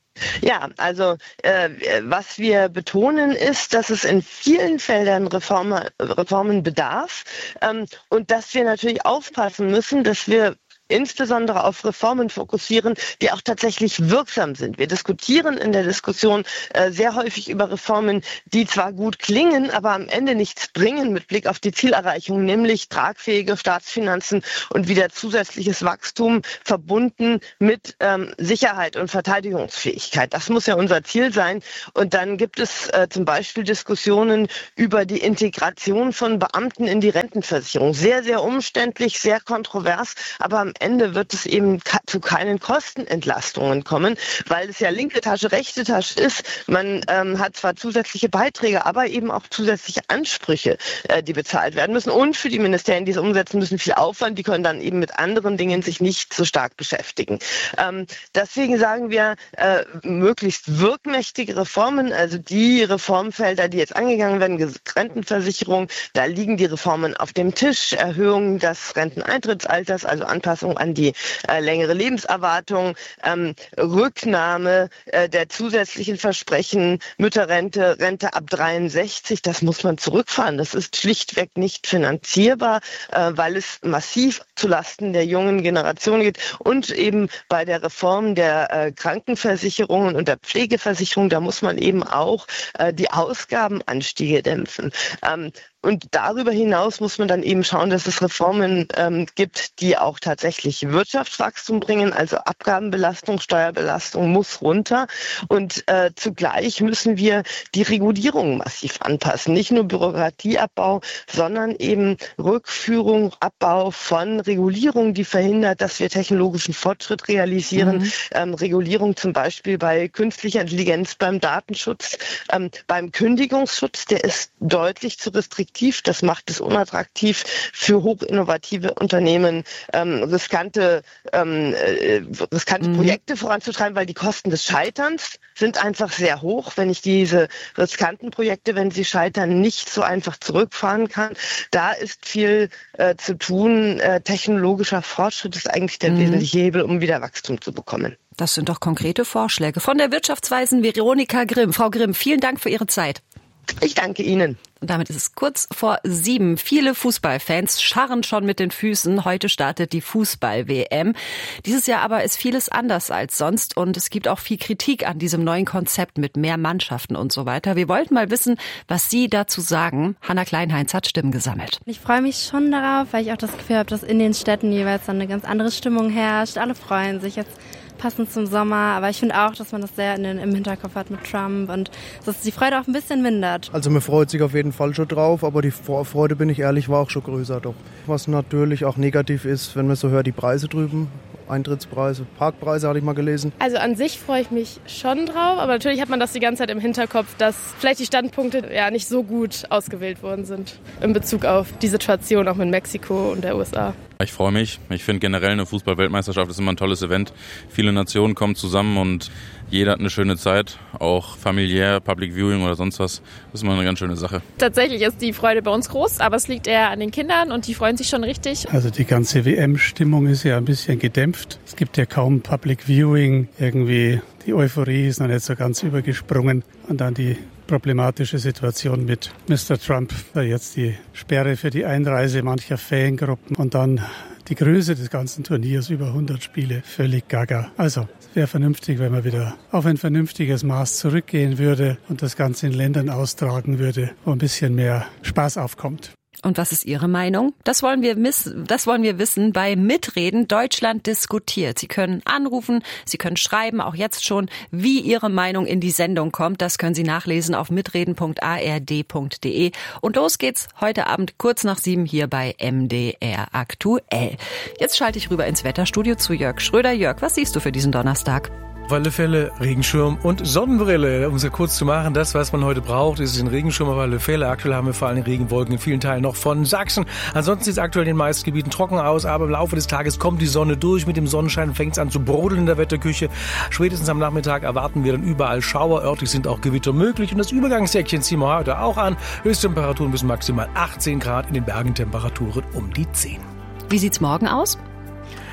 Ja, also äh, was wir betonen ist, dass es in vielen Feldern Reformen, Reformen bedarf ähm, und dass wir natürlich aufpassen müssen, dass wir insbesondere auf Reformen fokussieren, die auch tatsächlich wirksam sind. Wir diskutieren in der Diskussion äh, sehr häufig über Reformen, die zwar gut klingen, aber am Ende nichts bringen mit Blick auf die Zielerreichung, nämlich tragfähige Staatsfinanzen und wieder zusätzliches Wachstum verbunden mit ähm, Sicherheit und Verteidigungsfähigkeit. Das muss ja unser Ziel sein. Und dann gibt es äh, zum Beispiel Diskussionen über die Integration von Beamten in die Rentenversicherung. Sehr, sehr umständlich, sehr kontrovers, aber am Ende wird es eben zu keinen Kostenentlastungen kommen, weil es ja linke Tasche, rechte Tasche ist. Man ähm, hat zwar zusätzliche Beiträge, aber eben auch zusätzliche Ansprüche, äh, die bezahlt werden müssen. Und für die Ministerien, die es umsetzen müssen, viel Aufwand. Die können dann eben mit anderen Dingen sich nicht so stark beschäftigen. Ähm, deswegen sagen wir, äh, möglichst wirkmächtige Reformen, also die Reformfelder, die jetzt angegangen werden, Rentenversicherung, da liegen die Reformen auf dem Tisch. Erhöhung des Renteneintrittsalters, also Anpassung an die äh, längere Lebenserwartung, ähm, Rücknahme äh, der zusätzlichen Versprechen, Mütterrente, Rente ab dreiundsechzig, das muss man zurückfahren. Das ist schlichtweg nicht finanzierbar, äh, weil es massiv zulasten der jungen Generation geht und eben bei der Reform der äh, Krankenversicherungen und der Pflegeversicherung, da muss man eben auch äh, die Ausgabenanstiege dämpfen. Ähm, Und darüber hinaus muss man dann eben schauen, dass es Reformen ähm, gibt, die auch tatsächlich Wirtschaftswachstum bringen. Also Abgabenbelastung, Steuerbelastung muss runter. Und äh, zugleich müssen wir die Regulierung massiv anpassen. Nicht nur Bürokratieabbau, sondern eben Rückführung, Abbau von Regulierung, die verhindert, dass wir technologischen Fortschritt realisieren. Mhm. Ähm, Regulierung zum Beispiel bei künstlicher Intelligenz, beim Datenschutz, ähm, beim Kündigungsschutz, der ist deutlich zu restriktiv. Das macht es unattraktiv für hochinnovative Unternehmen, ähm, riskante, ähm, äh, riskante mhm. Projekte voranzutreiben, weil die Kosten des Scheiterns sind einfach sehr hoch. Wenn ich diese riskanten Projekte, wenn sie scheitern, nicht so einfach zurückfahren kann, da ist viel äh, zu tun. Äh, technologischer Fortschritt ist eigentlich der mhm. wesentliche Hebel, um wieder Wachstum zu bekommen. Das sind doch konkrete Vorschläge von der Wirtschaftsweisen Veronika Grimm. Frau Grimm, vielen Dank für Ihre Zeit. Ich danke Ihnen. Und damit ist es kurz vor sieben. Viele Fußballfans scharren schon mit den Füßen. Heute startet die Fußball-W M. Dieses Jahr aber ist vieles anders als sonst und es gibt auch viel Kritik an diesem neuen Konzept mit mehr Mannschaften und so weiter. Wir wollten mal wissen, was Sie dazu sagen. Hanna Kleinheinz hat Stimmen gesammelt. Ich freue mich schon darauf, weil ich auch das Gefühl habe, dass in den Städten jeweils dann eine ganz andere Stimmung herrscht. Alle freuen sich jetzt. Passend zum Sommer, aber ich finde auch, dass man das sehr in den, im Hinterkopf hat mit Trump und dass die Freude auch ein bisschen mindert. Also man freut sich auf jeden Fall schon drauf, aber die Freude, bin ich ehrlich, war auch schon größer doch. Was natürlich auch negativ ist, wenn man so hört, die Preise drüben, Eintrittspreise, Parkpreise hatte ich mal gelesen. Also an sich freue ich mich schon drauf, aber natürlich hat man das die ganze Zeit im Hinterkopf, dass vielleicht die Standpunkte ja nicht so gut ausgewählt worden sind in Bezug auf die Situation auch mit Mexiko und der U S A. Ich freue mich. Ich finde generell eine Fußball-Weltmeisterschaft ist immer ein tolles Event. Viele Nationen kommen zusammen und jeder hat eine schöne Zeit, auch familiär, Public Viewing oder sonst was. Das ist immer eine ganz schöne Sache. Tatsächlich ist die Freude bei uns groß, aber es liegt eher an den Kindern und die freuen sich schon richtig. Also die ganze W M-Stimmung ist ja ein bisschen gedämpft. Es gibt ja kaum Public Viewing. Irgendwie die Euphorie ist noch nicht so ganz übergesprungen. Und dann die problematische Situation mit Mister Trump, jetzt die Sperre für die Einreise mancher Fangruppen und dann die Größe des ganzen Turniers, über hundert Spiele, völlig gaga. Also es wäre vernünftig, wenn man wieder auf ein vernünftiges Maß zurückgehen würde und das Ganze in Ländern austragen würde, wo ein bisschen mehr Spaß aufkommt. Und was ist Ihre Meinung? Das wollen wir miss- das wollen wir wissen bei Mitreden Deutschland diskutiert. Sie können anrufen, Sie können schreiben, auch jetzt schon, wie Ihre Meinung in die Sendung kommt. Das können Sie nachlesen auf mitreden punkt a r d punkt d e. Und los geht's heute Abend kurz nach sieben hier bei M D R aktuell. Jetzt schalte ich rüber ins Wetterstudio zu Jörg Schröder. Jörg, was siehst du für diesen Donnerstag? Auf alle Fälle Regenschirm und Sonnenbrille. Um es ja kurz zu machen, das, was man heute braucht, ist ein Regenschirm auf alle Fälle. Aktuell haben wir vor allem Regenwolken in vielen Teilen noch von Sachsen. Ansonsten sieht es aktuell in den meisten Gebieten trocken aus, aber im Laufe des Tages kommt die Sonne durch. Mit dem Sonnenschein fängt es an zu brodeln in der Wetterküche. Spätestens am Nachmittag erwarten wir dann überall Schauer. Örtlich sind auch Gewitter möglich und das Übergangsjäckchen ziehen wir heute auch an. Höchsttemperaturen bis maximal achtzehn Grad, in den Bergen Temperaturen um die zehn. Wie sieht's morgen aus?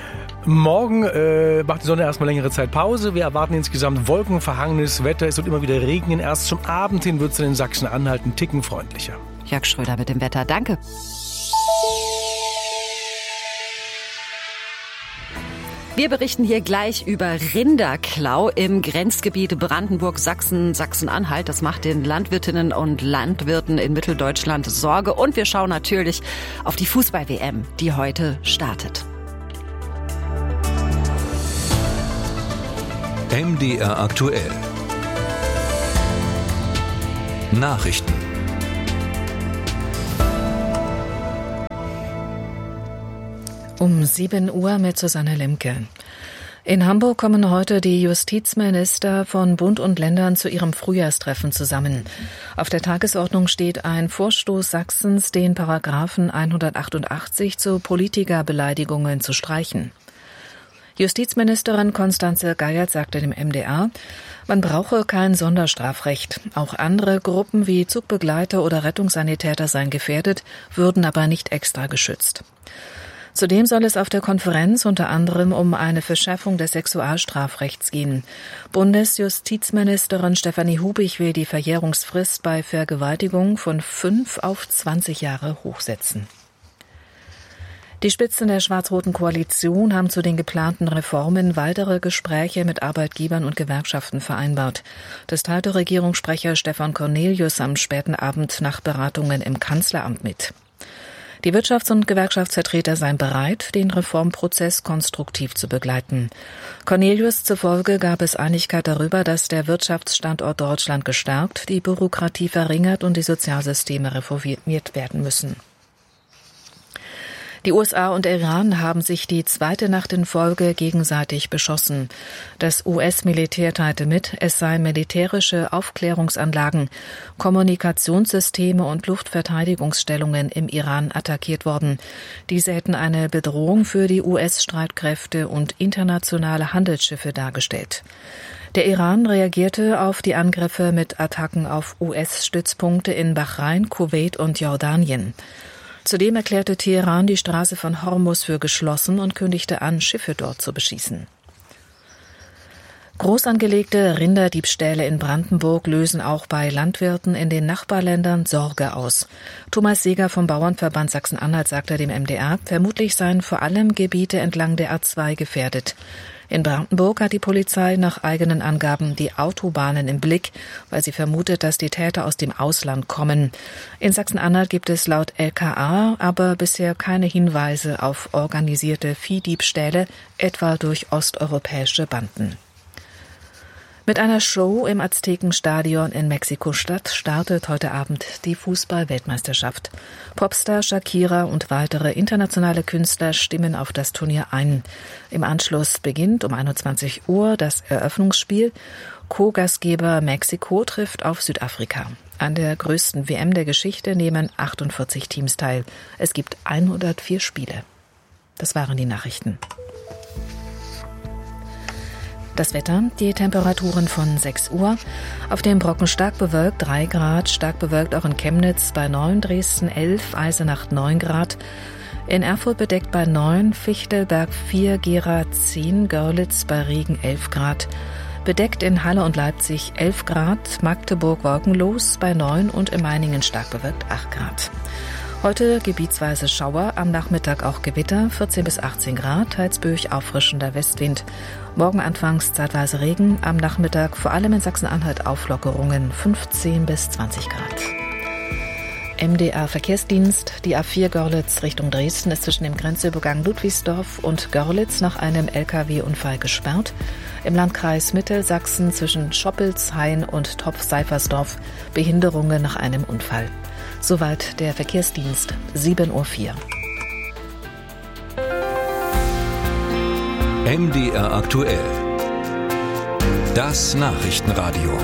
Morgen äh, macht die Sonne erstmal längere Zeit Pause. Wir erwarten insgesamt wolkenverhangenes Wetter. Es wird immer wieder regnen. Erst zum Abend hin wird es in Sachsen-Anhalt einen Ticken freundlicher. Jörg Schröder mit dem Wetter. Danke. Wir berichten hier gleich über Rinderklau im Grenzgebiet Brandenburg-Sachsen, Sachsen-Anhalt. Das macht den Landwirtinnen und Landwirten in Mitteldeutschland Sorge. Und wir schauen natürlich auf die Fußball-W M, die heute startet. M D R aktuell. Nachrichten. Um sieben Uhr mit Susanne Lemke. In Hamburg kommen heute die Justizminister von Bund und Ländern zu ihrem Frühjahrstreffen zusammen. Auf der Tagesordnung steht ein Vorstoß Sachsens, den Paragraphen hundertachtundachtzig zu Politikerbeleidigungen zu streichen. Justizministerin Constanze Geiert sagte dem M D R, man brauche kein Sonderstrafrecht. Auch andere Gruppen wie Zugbegleiter oder Rettungssanitäter seien gefährdet, würden aber nicht extra geschützt. Zudem soll es auf der Konferenz unter anderem um eine Verschärfung des Sexualstrafrechts gehen. Bundesjustizministerin Stefanie Hubig will die Verjährungsfrist bei Vergewaltigung von fünf auf zwanzig Jahre hochsetzen. Die Spitzen der schwarz-roten Koalition haben zu den geplanten Reformen weitere Gespräche mit Arbeitgebern und Gewerkschaften vereinbart. Das teilte Regierungssprecher Stefan Cornelius am späten Abend nach Beratungen im Kanzleramt mit. Die Wirtschafts- und Gewerkschaftsvertreter seien bereit, den Reformprozess konstruktiv zu begleiten. Cornelius zufolge gab es Einigkeit darüber, dass der Wirtschaftsstandort Deutschland gestärkt, die Bürokratie verringert und die Sozialsysteme reformiert werden müssen. Die U S A und Iran haben sich die zweite Nacht in Folge gegenseitig beschossen. Das U S-Militär teilte mit, es seien militärische Aufklärungsanlagen, Kommunikationssysteme und Luftverteidigungsstellungen im Iran attackiert worden. Diese hätten eine Bedrohung für die U S-Streitkräfte und internationale Handelsschiffe dargestellt. Der Iran reagierte auf die Angriffe mit Attacken auf U S-Stützpunkte in Bahrain, Kuwait und Jordanien. Zudem erklärte Teheran die Straße von Hormuz für geschlossen und kündigte an, Schiffe dort zu beschießen. Groß angelegte Rinderdiebstähle in Brandenburg lösen auch bei Landwirten in den Nachbarländern Sorge aus. Thomas Seeger vom Bauernverband Sachsen-Anhalt sagte dem M D R, vermutlich seien vor allem Gebiete entlang der A zwei gefährdet. In Brandenburg hat die Polizei nach eigenen Angaben die Autobahnen im Blick, weil sie vermutet, dass die Täter aus dem Ausland kommen. In Sachsen-Anhalt gibt es laut L K A aber bisher keine Hinweise auf organisierte Viehdiebstähle, etwa durch osteuropäische Banden. Mit einer Show im Aztekenstadion in Mexiko-Stadt startet heute Abend die Fußball-Weltmeisterschaft. Popstar Shakira und weitere internationale Künstler stimmen auf das Turnier ein. Im Anschluss beginnt um einundzwanzig Uhr das Eröffnungsspiel. Co-Gastgeber Mexiko trifft auf Südafrika. An der größten W M der Geschichte nehmen achtundvierzig Teams teil. Es gibt hundertvier Spiele. Das waren die Nachrichten. Das Wetter, die Temperaturen von sechs Uhr. Auf dem Brocken stark bewölkt, drei Grad, stark bewölkt auch in Chemnitz bei neun, Dresden elf, Eisenach neun Grad. In Erfurt bedeckt bei neun, Fichtelberg vier, Gera zehn, Görlitz bei Regen elf Grad. Bedeckt in Halle und Leipzig elf Grad, Magdeburg wolkenlos bei neun und in Meiningen stark bewölkt acht Grad. Heute gebietsweise Schauer, am Nachmittag auch Gewitter, vierzehn bis achtzehn Grad, teils böig auffrischender Westwind. Morgen anfangs zeitweise Regen, am Nachmittag vor allem in Sachsen-Anhalt Auflockerungen, fünfzehn bis zwanzig Grad. M D R Verkehrsdienst, die A vier Görlitz Richtung Dresden ist zwischen dem Grenzübergang Ludwigsdorf und Görlitz nach einem L K W-Unfall gesperrt. Im Landkreis Mittelsachsen zwischen Schoppelshain und Topf-Seifersdorf Behinderungen nach einem Unfall. Soweit der Verkehrsdienst, sieben Uhr vier. M D R aktuell. Das Nachrichtenradio.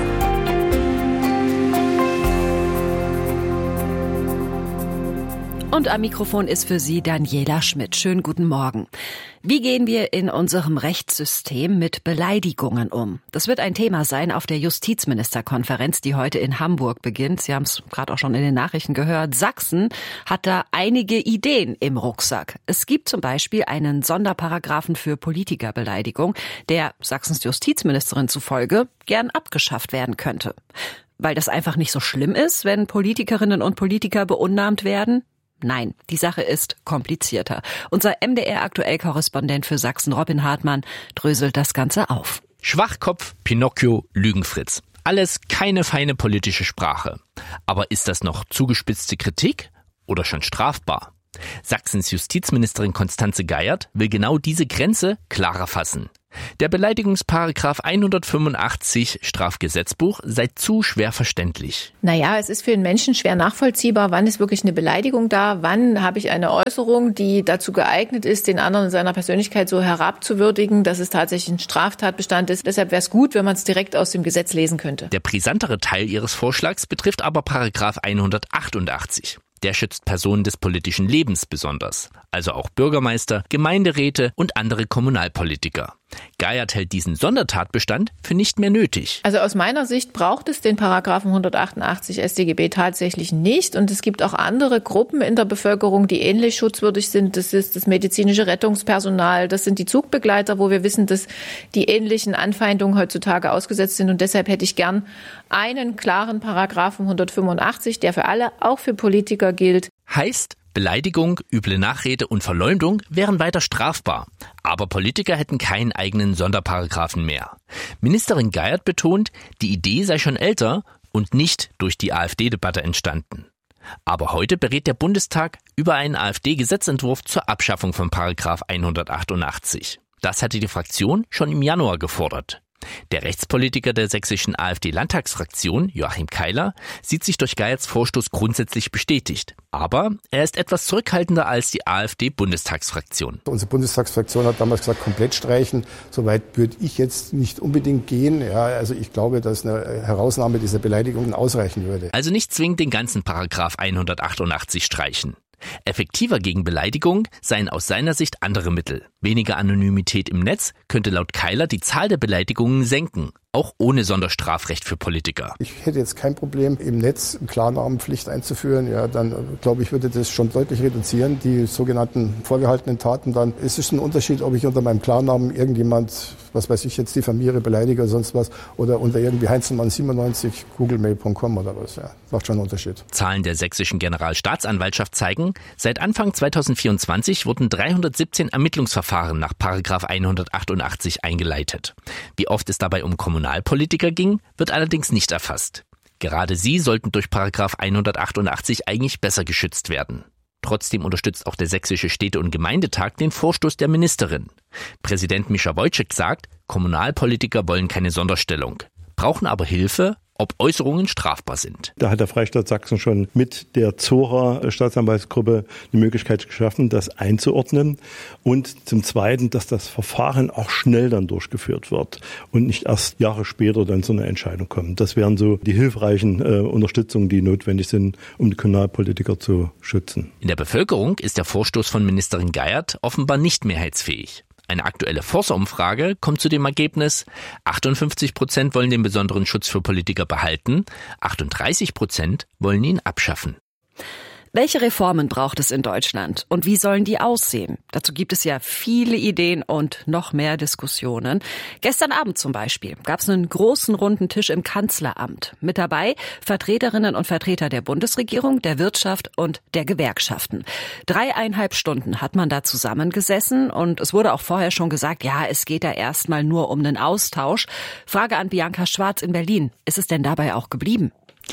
Und am Mikrofon ist für Sie Daniela Schmidt. Schönen guten Morgen. Wie gehen wir in unserem Rechtssystem mit Beleidigungen um? Das wird ein Thema sein auf der Justizministerkonferenz, die heute in Hamburg beginnt. Sie haben es gerade auch schon in den Nachrichten gehört. Sachsen hat da einige Ideen im Rucksack. Es gibt zum Beispiel einen Sonderparagraphen für Politikerbeleidigung, der Sachsens Justizministerin zufolge gern abgeschafft werden könnte. Weil das einfach nicht so schlimm ist, wenn Politikerinnen und Politiker beunruhigt werden? Nein, die Sache ist komplizierter. Unser M D R-Aktuell-Korrespondent für Sachsen, Robin Hartmann, dröselt das Ganze auf. Schwachkopf, Pinocchio, Lügenfritz. Alles keine feine politische Sprache. Aber ist das noch zugespitzte Kritik oder schon strafbar? Sachsens Justizministerin Constanze Geiert will genau diese Grenze klarer fassen. Der Beleidigungsparagraph hundertfünfundachtzig Strafgesetzbuch sei zu schwer verständlich. Naja, es ist für den Menschen schwer nachvollziehbar, wann ist wirklich eine Beleidigung da, wann habe ich eine Äußerung, die dazu geeignet ist, den anderen in seiner Persönlichkeit so herabzuwürdigen, dass es tatsächlich ein Straftatbestand ist. Deshalb wäre es gut, wenn man es direkt aus dem Gesetz lesen könnte. Der brisantere Teil ihres Vorschlags betrifft aber Paragraph hundertachtundachtzig. Der schützt Personen des politischen Lebens besonders, also auch Bürgermeister, Gemeinderäte und andere Kommunalpolitiker. Geiert hält diesen Sondertatbestand für nicht mehr nötig. Also aus meiner Sicht braucht es den Paragraphen hundertachtundachtzig S t G B tatsächlich nicht. Und es gibt auch andere Gruppen in der Bevölkerung, die ähnlich schutzwürdig sind. Das ist das medizinische Rettungspersonal, das sind die Zugbegleiter, wo wir wissen, dass die ähnlichen Anfeindungen heutzutage ausgesetzt sind. Und deshalb hätte ich gern einen klaren Paragraphen hundertfünfundachtzig, der für alle, auch für Politiker gilt. Heißt, Beleidigung, üble Nachrede und Verleumdung wären weiter strafbar. Aber Politiker hätten keinen eigenen Sonderparagraphen mehr. Ministerin Geiert betont, die Idee sei schon älter und nicht durch die AfD-Debatte entstanden. Aber heute berät der Bundestag über einen AfD-Gesetzentwurf zur Abschaffung von Paragraph hundertachtundachtzig. Das hatte die Fraktion schon im Januar gefordert. Der Rechtspolitiker der sächsischen AfD-Landtagsfraktion, Joachim Keiler, sieht sich durch Geierts Vorstoß grundsätzlich bestätigt. Aber er ist etwas zurückhaltender als die AfD-Bundestagsfraktion. Unsere Bundestagsfraktion hat damals gesagt, komplett streichen. Soweit würde ich jetzt nicht unbedingt gehen. Ja, also ich glaube, dass eine Herausnahme dieser Beleidigungen ausreichen würde. Also nicht zwingend den ganzen Paragraph hundertachtundachtzig streichen. Effektiver gegen Beleidigung seien aus seiner Sicht andere Mittel. Weniger Anonymität im Netz könnte laut Keiler die Zahl der Beleidigungen senken, auch ohne Sonderstrafrecht für Politiker. Ich hätte jetzt kein Problem, im Netz eine Klarnamenpflicht einzuführen. Ja, dann glaube ich, würde das schon deutlich reduzieren, die sogenannten vorgehaltenen Taten. Dann ist es ein Unterschied, ob ich unter meinem Klarnamen irgendjemand, was weiß ich jetzt, diffamiere, beleidige oder sonst was, oder unter irgendwie Heinzelmann siebenundneunzig googlemail punkt com oder was. Ja, macht schon einen Unterschied. Zahlen der sächsischen Generalstaatsanwaltschaft zeigen, seit Anfang zweitausendvierundzwanzig wurden dreihundertsiebzehn Ermittlungsverfahren nach Paragraph hundertachtundachtzig eingeleitet. Wie oft es dabei um Kommunalpolitiker ging, wird allerdings nicht erfasst. Gerade sie sollten durch Paragraph hundertachtundachtzig eigentlich besser geschützt werden. Trotzdem unterstützt auch der Sächsische Städte- und Gemeindetag den Vorstoß der Ministerin. Präsident Mischa Wojcik sagt, Kommunalpolitiker wollen keine Sonderstellung, brauchen aber Hilfe, ob Äußerungen strafbar sind. Da hat der Freistaat Sachsen schon mit der Zora Staatsanwaltsgruppe die Möglichkeit geschaffen, das einzuordnen. Und zum Zweiten, dass das Verfahren auch schnell dann durchgeführt wird und nicht erst Jahre später dann zu einer Entscheidung kommt. Das wären so die hilfreichen äh, Unterstützungen, die notwendig sind, um die Kommunalpolitiker zu schützen. In der Bevölkerung ist der Vorstoß von Ministerin Geiert offenbar nicht mehrheitsfähig. Eine aktuelle Forsa-Umfrage kommt zu dem Ergebnis, achtundfünfzig Prozent wollen den besonderen Schutz für Politiker behalten, achtunddreißig Prozent wollen ihn abschaffen. Welche Reformen braucht es in Deutschland und wie sollen die aussehen? Dazu gibt es ja viele Ideen und noch mehr Diskussionen. Gestern Abend zum Beispiel gab es einen großen runden Tisch im Kanzleramt. Mit dabei Vertreterinnen und Vertreter der Bundesregierung, der Wirtschaft und der Gewerkschaften. Dreieinhalb Stunden hat man da zusammengesessen und es wurde auch vorher schon gesagt, ja, es geht da erstmal nur um einen Austausch. Frage an Bianca Schwarz in Berlin. Ist es denn dabei auch geblieben?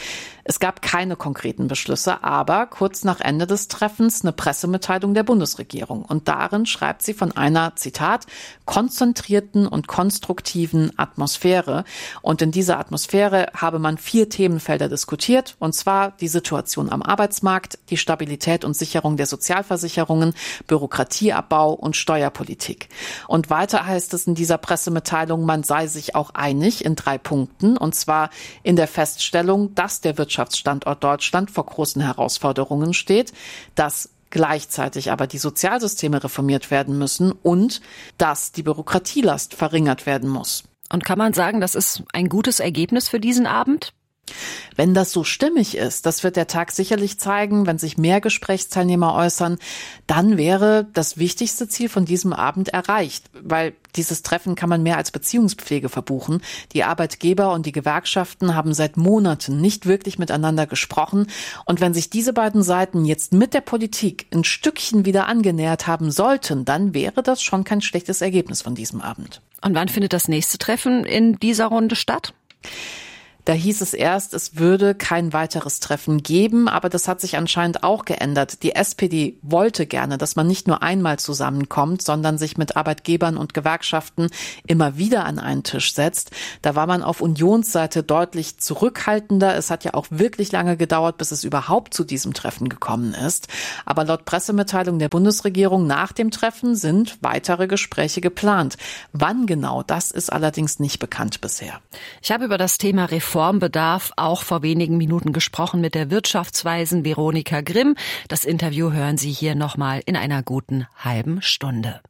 Es gab keine konkreten Beschlüsse, aber kurz nach Ende des Treffens eine Pressemitteilung der Bundesregierung. Und darin schreibt sie von einer, Zitat, konzentrierten und konstruktiven Atmosphäre. Und in dieser Atmosphäre habe man vier Themenfelder diskutiert, und zwar die Situation am Arbeitsmarkt, die Stabilität und Sicherung der Sozialversicherungen, Bürokratieabbau und Steuerpolitik. Und weiter heißt es in dieser Pressemitteilung, man sei sich auch einig in drei Punkten, und zwar in der Feststellung, dass der Wirtschaftsstandort Deutschland vor großen Herausforderungen steht, dass gleichzeitig aber die Sozialsysteme reformiert werden müssen und dass die Bürokratielast verringert werden muss. Und kann man sagen, das ist ein gutes Ergebnis für diesen Abend? Wenn das so stimmig ist, das wird der Tag sicherlich zeigen, wenn sich mehr Gesprächsteilnehmer äußern, dann wäre das wichtigste Ziel von diesem Abend erreicht, weil dieses Treffen kann man mehr als Beziehungspflege verbuchen. Die Arbeitgeber und die Gewerkschaften haben seit Monaten nicht wirklich miteinander gesprochen und wenn sich diese beiden Seiten jetzt mit der Politik ein Stückchen wieder angenähert haben sollten, dann wäre das schon kein schlechtes Ergebnis von diesem Abend. Und wann findet das nächste Treffen in dieser Runde statt? Da hieß es erst, es würde kein weiteres Treffen geben, aber das hat sich anscheinend auch geändert. Die S P D wollte gerne, dass man nicht nur einmal zusammenkommt, sondern sich mit Arbeitgebern und Gewerkschaften immer wieder an einen Tisch setzt. Da war man auf Unionsseite deutlich zurückhaltender. Es hat ja auch wirklich lange gedauert, bis es überhaupt zu diesem Treffen gekommen ist. Aber laut Pressemitteilung der Bundesregierung nach dem Treffen sind weitere Gespräche geplant. Wann genau, das ist allerdings nicht bekannt bisher. Ich habe über das Thema Reform Reformbedarf auch vor wenigen Minuten gesprochen mit der Wirtschaftsweisen Veronika Grimm. Das Interview hören Sie hier nochmal in einer guten halben Stunde.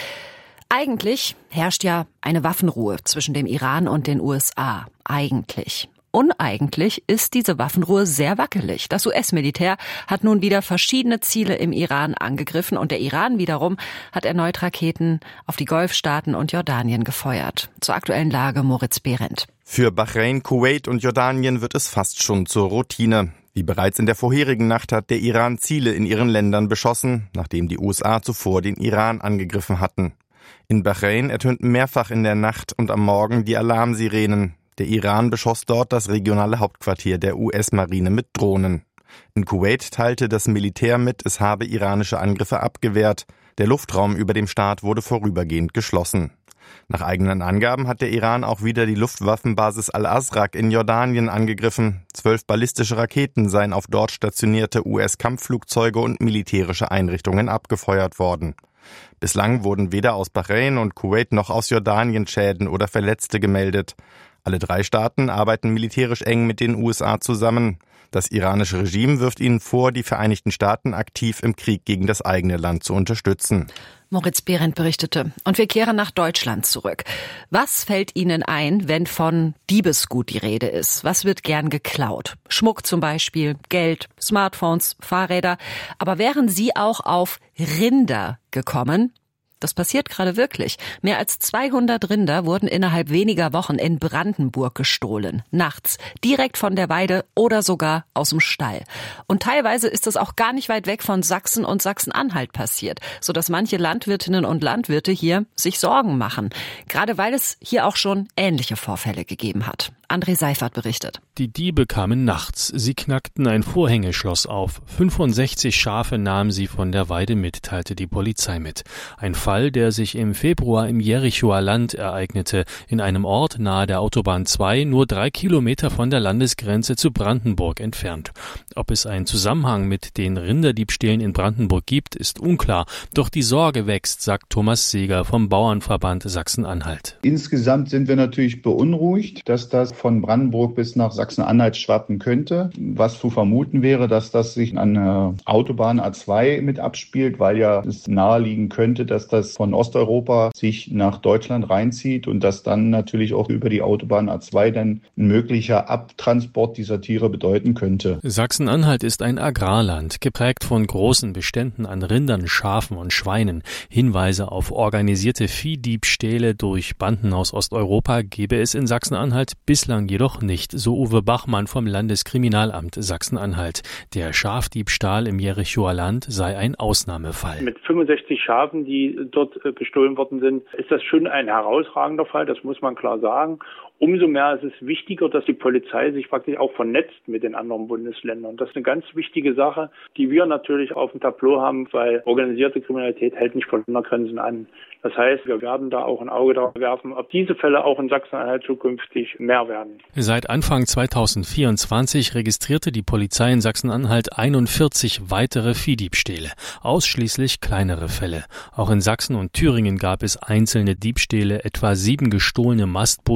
Eigentlich herrscht ja eine Waffenruhe zwischen dem Iran und den U S A. Eigentlich. Uneigentlich ist diese Waffenruhe sehr wackelig. Das U S-Militär hat nun wieder verschiedene Ziele im Iran angegriffen und der Iran wiederum hat erneut Raketen auf die Golfstaaten und Jordanien gefeuert. Zur aktuellen Lage Moritz Behrendt. Für Bahrain, Kuwait und Jordanien wird es fast schon zur Routine. Wie bereits in der vorherigen Nacht hat der Iran Ziele in ihren Ländern beschossen, nachdem die U S A zuvor den Iran angegriffen hatten. In Bahrain ertönten mehrfach in der Nacht und am Morgen die Alarmsirenen. Der Iran beschoss dort das regionale Hauptquartier der U S-Marine mit Drohnen. In Kuwait teilte das Militär mit, es habe iranische Angriffe abgewehrt. Der Luftraum über dem Staat wurde vorübergehend geschlossen. Nach eigenen Angaben hat der Iran auch wieder die Luftwaffenbasis Al-Azraq in Jordanien angegriffen. Zwölf ballistische Raketen seien auf dort stationierte U S-Kampfflugzeuge und militärische Einrichtungen abgefeuert worden. Bislang wurden weder aus Bahrain und Kuwait noch aus Jordanien Schäden oder Verletzte gemeldet. Alle drei Staaten arbeiten militärisch eng mit den U S A zusammen. Das iranische Regime wirft ihnen vor, die Vereinigten Staaten aktiv im Krieg gegen das eigene Land zu unterstützen. Moritz Behrendt berichtete. Und wir kehren nach Deutschland zurück. Was fällt Ihnen ein, wenn von Diebesgut die Rede ist? Was wird gern geklaut? Schmuck zum Beispiel, Geld, Smartphones, Fahrräder. Aber wären Sie auch auf Rinder gekommen? Das passiert gerade wirklich. Mehr als zweihundert Rinder wurden innerhalb weniger Wochen in Brandenburg gestohlen. Nachts, direkt von der Weide oder sogar aus dem Stall. Und teilweise ist es auch gar nicht weit weg von Sachsen und Sachsen-Anhalt passiert, sodass manche Landwirtinnen und Landwirte hier sich Sorgen machen. Gerade weil es hier auch schon ähnliche Vorfälle gegeben hat. André Seifert berichtet. Die Diebe kamen nachts. Sie knackten ein Vorhängeschloss auf. fünfundsechzig Schafe nahmen sie von der Weide mit, teilte die Polizei mit. Ein Fall, der sich im Februar im Jerichoer Land ereignete, in einem Ort nahe der Autobahn zwei, nur drei Kilometer von der Landesgrenze zu Brandenburg entfernt. Ob es einen Zusammenhang mit den Rinderdiebstählen in Brandenburg gibt, ist unklar. Doch die Sorge wächst, sagt Thomas Seeger vom Bauernverband Sachsen-Anhalt. Insgesamt sind wir natürlich beunruhigt, dass das von Brandenburg bis nach Sachsen-Anhalt schwappen könnte. Was zu vermuten wäre, dass das sich an der Autobahn A zwei mit abspielt, weil ja es naheliegen könnte, dass das von Osteuropa sich nach Deutschland reinzieht und dass dann natürlich auch über die Autobahn A zwei dann ein möglicher Abtransport dieser Tiere bedeuten könnte. Sachsen-Anhalt ist ein Agrarland, geprägt von großen Beständen an Rindern, Schafen und Schweinen. Hinweise auf organisierte Viehdiebstähle durch Banden aus Osteuropa gebe es in Sachsen-Anhalt bislang jedoch nicht, so Uwe Bachmann vom Landeskriminalamt Sachsen-Anhalt. Der Schafdiebstahl im Jerichoer Land sei ein Ausnahmefall. Mit fünfundsechzig Schafen, die dort gestohlen worden sind, ist das schon ein herausragender Fall, das muss man klar sagen. Umso mehr ist es wichtiger, dass die Polizei sich praktisch auch vernetzt mit den anderen Bundesländern. Das ist eine ganz wichtige Sache, die wir natürlich auf dem Tableau haben, weil organisierte Kriminalität hält nicht von Ländergrenzen an. Das heißt, wir werden da auch ein Auge darauf werfen, ob diese Fälle auch in Sachsen-Anhalt zukünftig mehr werden. Seit Anfang zweitausendvierundzwanzig registrierte die Polizei in Sachsen-Anhalt einundvierzig weitere Viehdiebstähle, ausschließlich kleinere Fälle. Auch in Sachsen und Thüringen gab es einzelne Diebstähle, etwa sieben gestohlene Mastbullen vor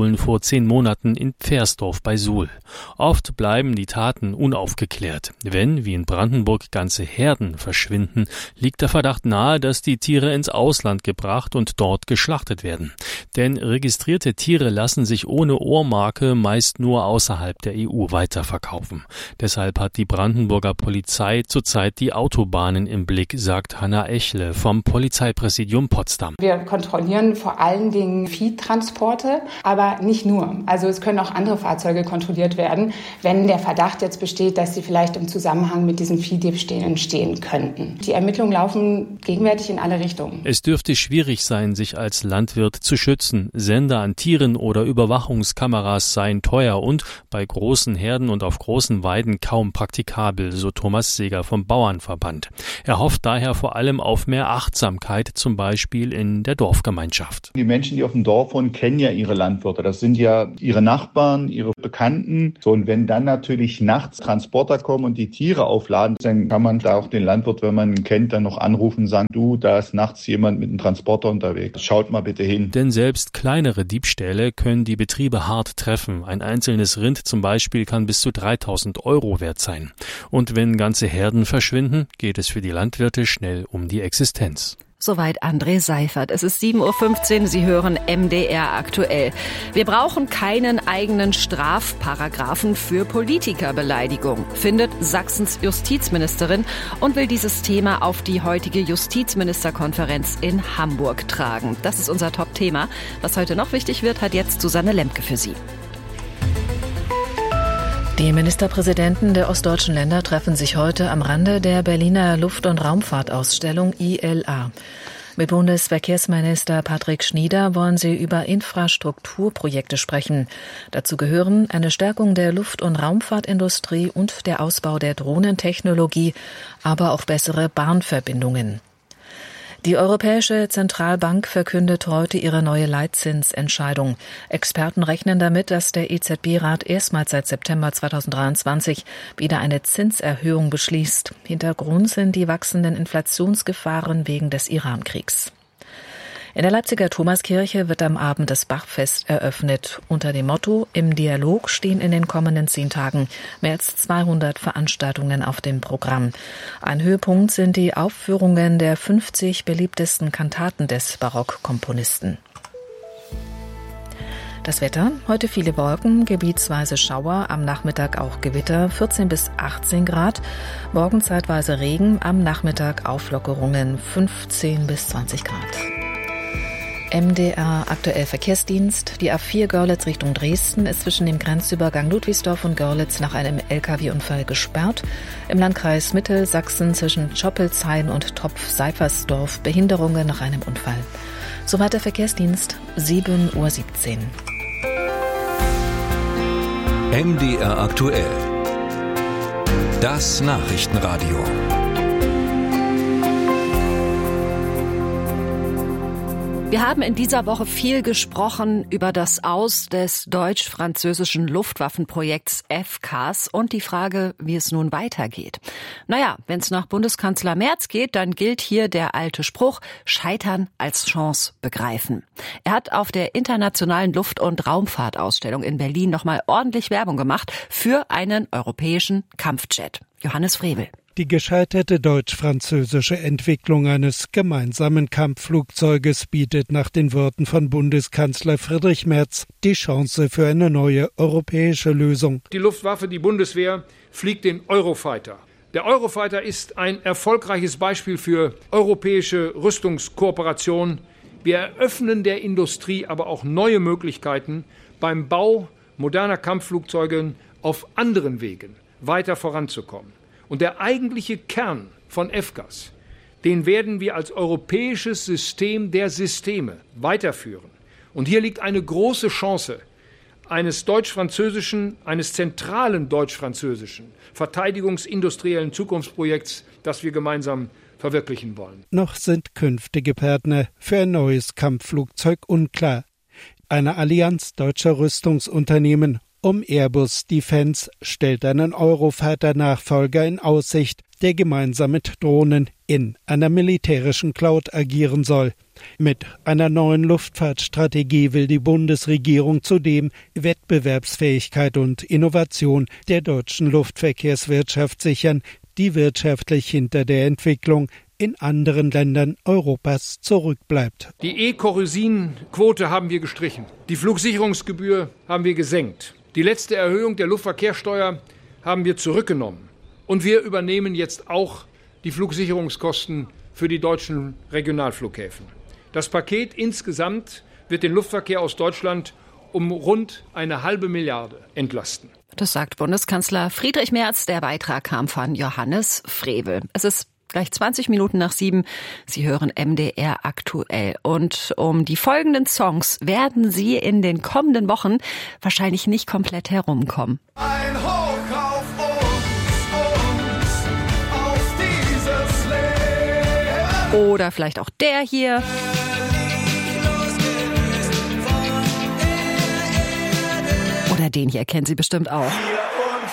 zehn Monaten in Pfersdorf bei Suhl. Oft bleiben die Taten unaufgeklärt. Wenn, wie in Brandenburg, ganze Herden verschwinden, liegt der Verdacht nahe, dass die Tiere ins Ausland gebracht und dort geschlachtet werden. Denn registrierte Tiere lassen sich ohne Ohrmarke meist nur außerhalb der E U weiterverkaufen. Deshalb hat die Brandenburger Polizei zurzeit die Autobahnen im Blick, sagt Hanna Echle vom Polizeipräsidium Potsdam. Wir kontrollieren vor allen Dingen Viehtransporte, aber nicht nur. Also es können auch andere Fahrzeuge kontrolliert werden, wenn der Verdacht jetzt besteht, dass sie vielleicht im Zusammenhang mit diesen Viehdiebstählen stehen könnten. Die Ermittlungen laufen gegenwärtig in alle Richtungen. Es dürfte schwierig sein, sich als Landwirt zu schützen. Sender an Tieren oder Überwachungskameras seien teuer und bei großen Herden und auf großen Weiden kaum praktikabel, so Thomas Seeger vom Bauernverband. Er hofft daher vor allem auf mehr Achtsamkeit, zum Beispiel in der Dorfgemeinschaft. Die Menschen, die auf dem Dorf wohnen, kennen ja ihre Landwirte. Das sind ja ihre Nachbarn, ihre Bekannten. So, und wenn dann natürlich nachts Transporter kommen und die Tiere aufladen, dann kann man da auch den Landwirt, wenn man ihn kennt, dann noch anrufen und sagen, du, da ist nachts jemand mit einem Transporter unterwegs. Schaut mal bitte hin. Denn selbst kleinere Diebstähle können die Betriebe hart treffen. Ein einzelnes Rind zum Beispiel kann bis zu dreitausend Euro wert sein. Und wenn ganze Herden verschwinden, geht es für die Landwirte schnell um die Existenz. Soweit André Seifert. Es ist sieben Uhr fünfzehn, Sie hören M D R aktuell. Wir brauchen keinen eigenen Strafparagraphen für Politikerbeleidigung, findet Sachsens Justizministerin und will dieses Thema auf die heutige Justizministerkonferenz in Hamburg tragen. Das ist unser Top-Thema. Was heute noch wichtig wird, hat jetzt Susanne Lemke für Sie. Die Ministerpräsidenten der ostdeutschen Länder treffen sich heute am Rande der Berliner Luft- und Raumfahrtausstellung I L A. Mit Bundesverkehrsminister Patrick Schnieder wollen sie über Infrastrukturprojekte sprechen. Dazu gehören eine Stärkung der Luft- und Raumfahrtindustrie und der Ausbau der Drohnentechnologie, aber auch bessere Bahnverbindungen. Die Europäische Zentralbank verkündet heute ihre neue Leitzinsentscheidung. Experten rechnen damit, dass der E Z B-Rat erstmals seit September zweitausenddreiundzwanzig wieder eine Zinserhöhung beschließt. Hintergrund sind die wachsenden Inflationsgefahren wegen des Iran-Kriegs. In der Leipziger Thomaskirche wird am Abend das Bachfest eröffnet. Unter dem Motto „Im Dialog“ stehen in den kommenden zehn Tagen mehr als zweihundert Veranstaltungen auf dem Programm. Ein Höhepunkt sind die Aufführungen der fünfzig beliebtesten Kantaten des Barockkomponisten. Das Wetter, heute viele Wolken, gebietsweise Schauer, am Nachmittag auch Gewitter, vierzehn bis achtzehn Grad, morgen zeitweise Regen, am Nachmittag Auflockerungen, fünfzehn bis zwanzig Grad. M D R aktuell Verkehrsdienst. Die A vier Görlitz Richtung Dresden ist zwischen dem Grenzübergang Ludwigsdorf und Görlitz nach einem L K W-Unfall gesperrt. Im Landkreis Mittelsachsen zwischen Schoppelshain und Tropf-Seifersdorf Behinderungen nach einem Unfall. Soweit der Verkehrsdienst, sieben Uhr siebzehn. M D R aktuell. Das Nachrichtenradio. Wir haben in dieser Woche viel gesprochen über das Aus des deutsch-französischen Luftwaffenprojekts F C A S und die Frage, wie es nun weitergeht. Naja, wenn es nach Bundeskanzler Merz geht, dann gilt hier der alte Spruch, Scheitern als Chance begreifen. Er hat auf der internationalen Luft- und Raumfahrtausstellung in Berlin nochmal ordentlich Werbung gemacht für einen europäischen Kampfjet. Johannes Frevel. Die gescheiterte deutsch-französische Entwicklung eines gemeinsamen Kampfflugzeuges bietet nach den Worten von Bundeskanzler Friedrich Merz die Chance für eine neue europäische Lösung. Die Luftwaffe, die Bundeswehr, fliegt den Eurofighter. Der Eurofighter ist ein erfolgreiches Beispiel für europäische Rüstungskooperation. Wir eröffnen der Industrie aber auch neue Möglichkeiten, beim Bau moderner Kampfflugzeuge auf anderen Wegen weiter voranzukommen. Und der eigentliche Kern von F C A S, den werden wir als europäisches System der Systeme weiterführen. Und hier liegt eine große Chance eines deutsch-französischen, eines zentralen deutsch-französischen verteidigungsindustriellen Zukunftsprojekts, das wir gemeinsam verwirklichen wollen. Noch sind künftige Partner für ein neues Kampfflugzeug unklar. Eine Allianz deutscher Rüstungsunternehmen um Airbus Defence stellt einen Eurofighter-Nachfolger in Aussicht, der gemeinsam mit Drohnen in einer militärischen Cloud agieren soll. Mit einer neuen Luftfahrtstrategie will die Bundesregierung zudem Wettbewerbsfähigkeit und Innovation der deutschen Luftverkehrswirtschaft sichern, die wirtschaftlich hinter der Entwicklung in anderen Ländern Europas zurückbleibt. Die E-Kerosin-Quote haben wir gestrichen. Die Flugsicherungsgebühr haben wir gesenkt. Die letzte Erhöhung der Luftverkehrssteuer haben wir zurückgenommen. Und wir übernehmen jetzt auch die Flugsicherungskosten für die deutschen Regionalflughäfen. Das Paket insgesamt wird den Luftverkehr aus Deutschland um rund eine halbe Milliarde entlasten. Das sagt Bundeskanzler Friedrich Merz. Der Beitrag kam von Johannes Frevel. Es ist gleich zwanzig Minuten nach sieben. Sie hören M D R aktuell. Und um die folgenden Songs werden Sie in den kommenden Wochen wahrscheinlich nicht komplett herumkommen. Ein Hoch auf uns, uns, auf dieses Leben. Oder vielleicht auch der hier. Oder den hier kennen Sie bestimmt auch.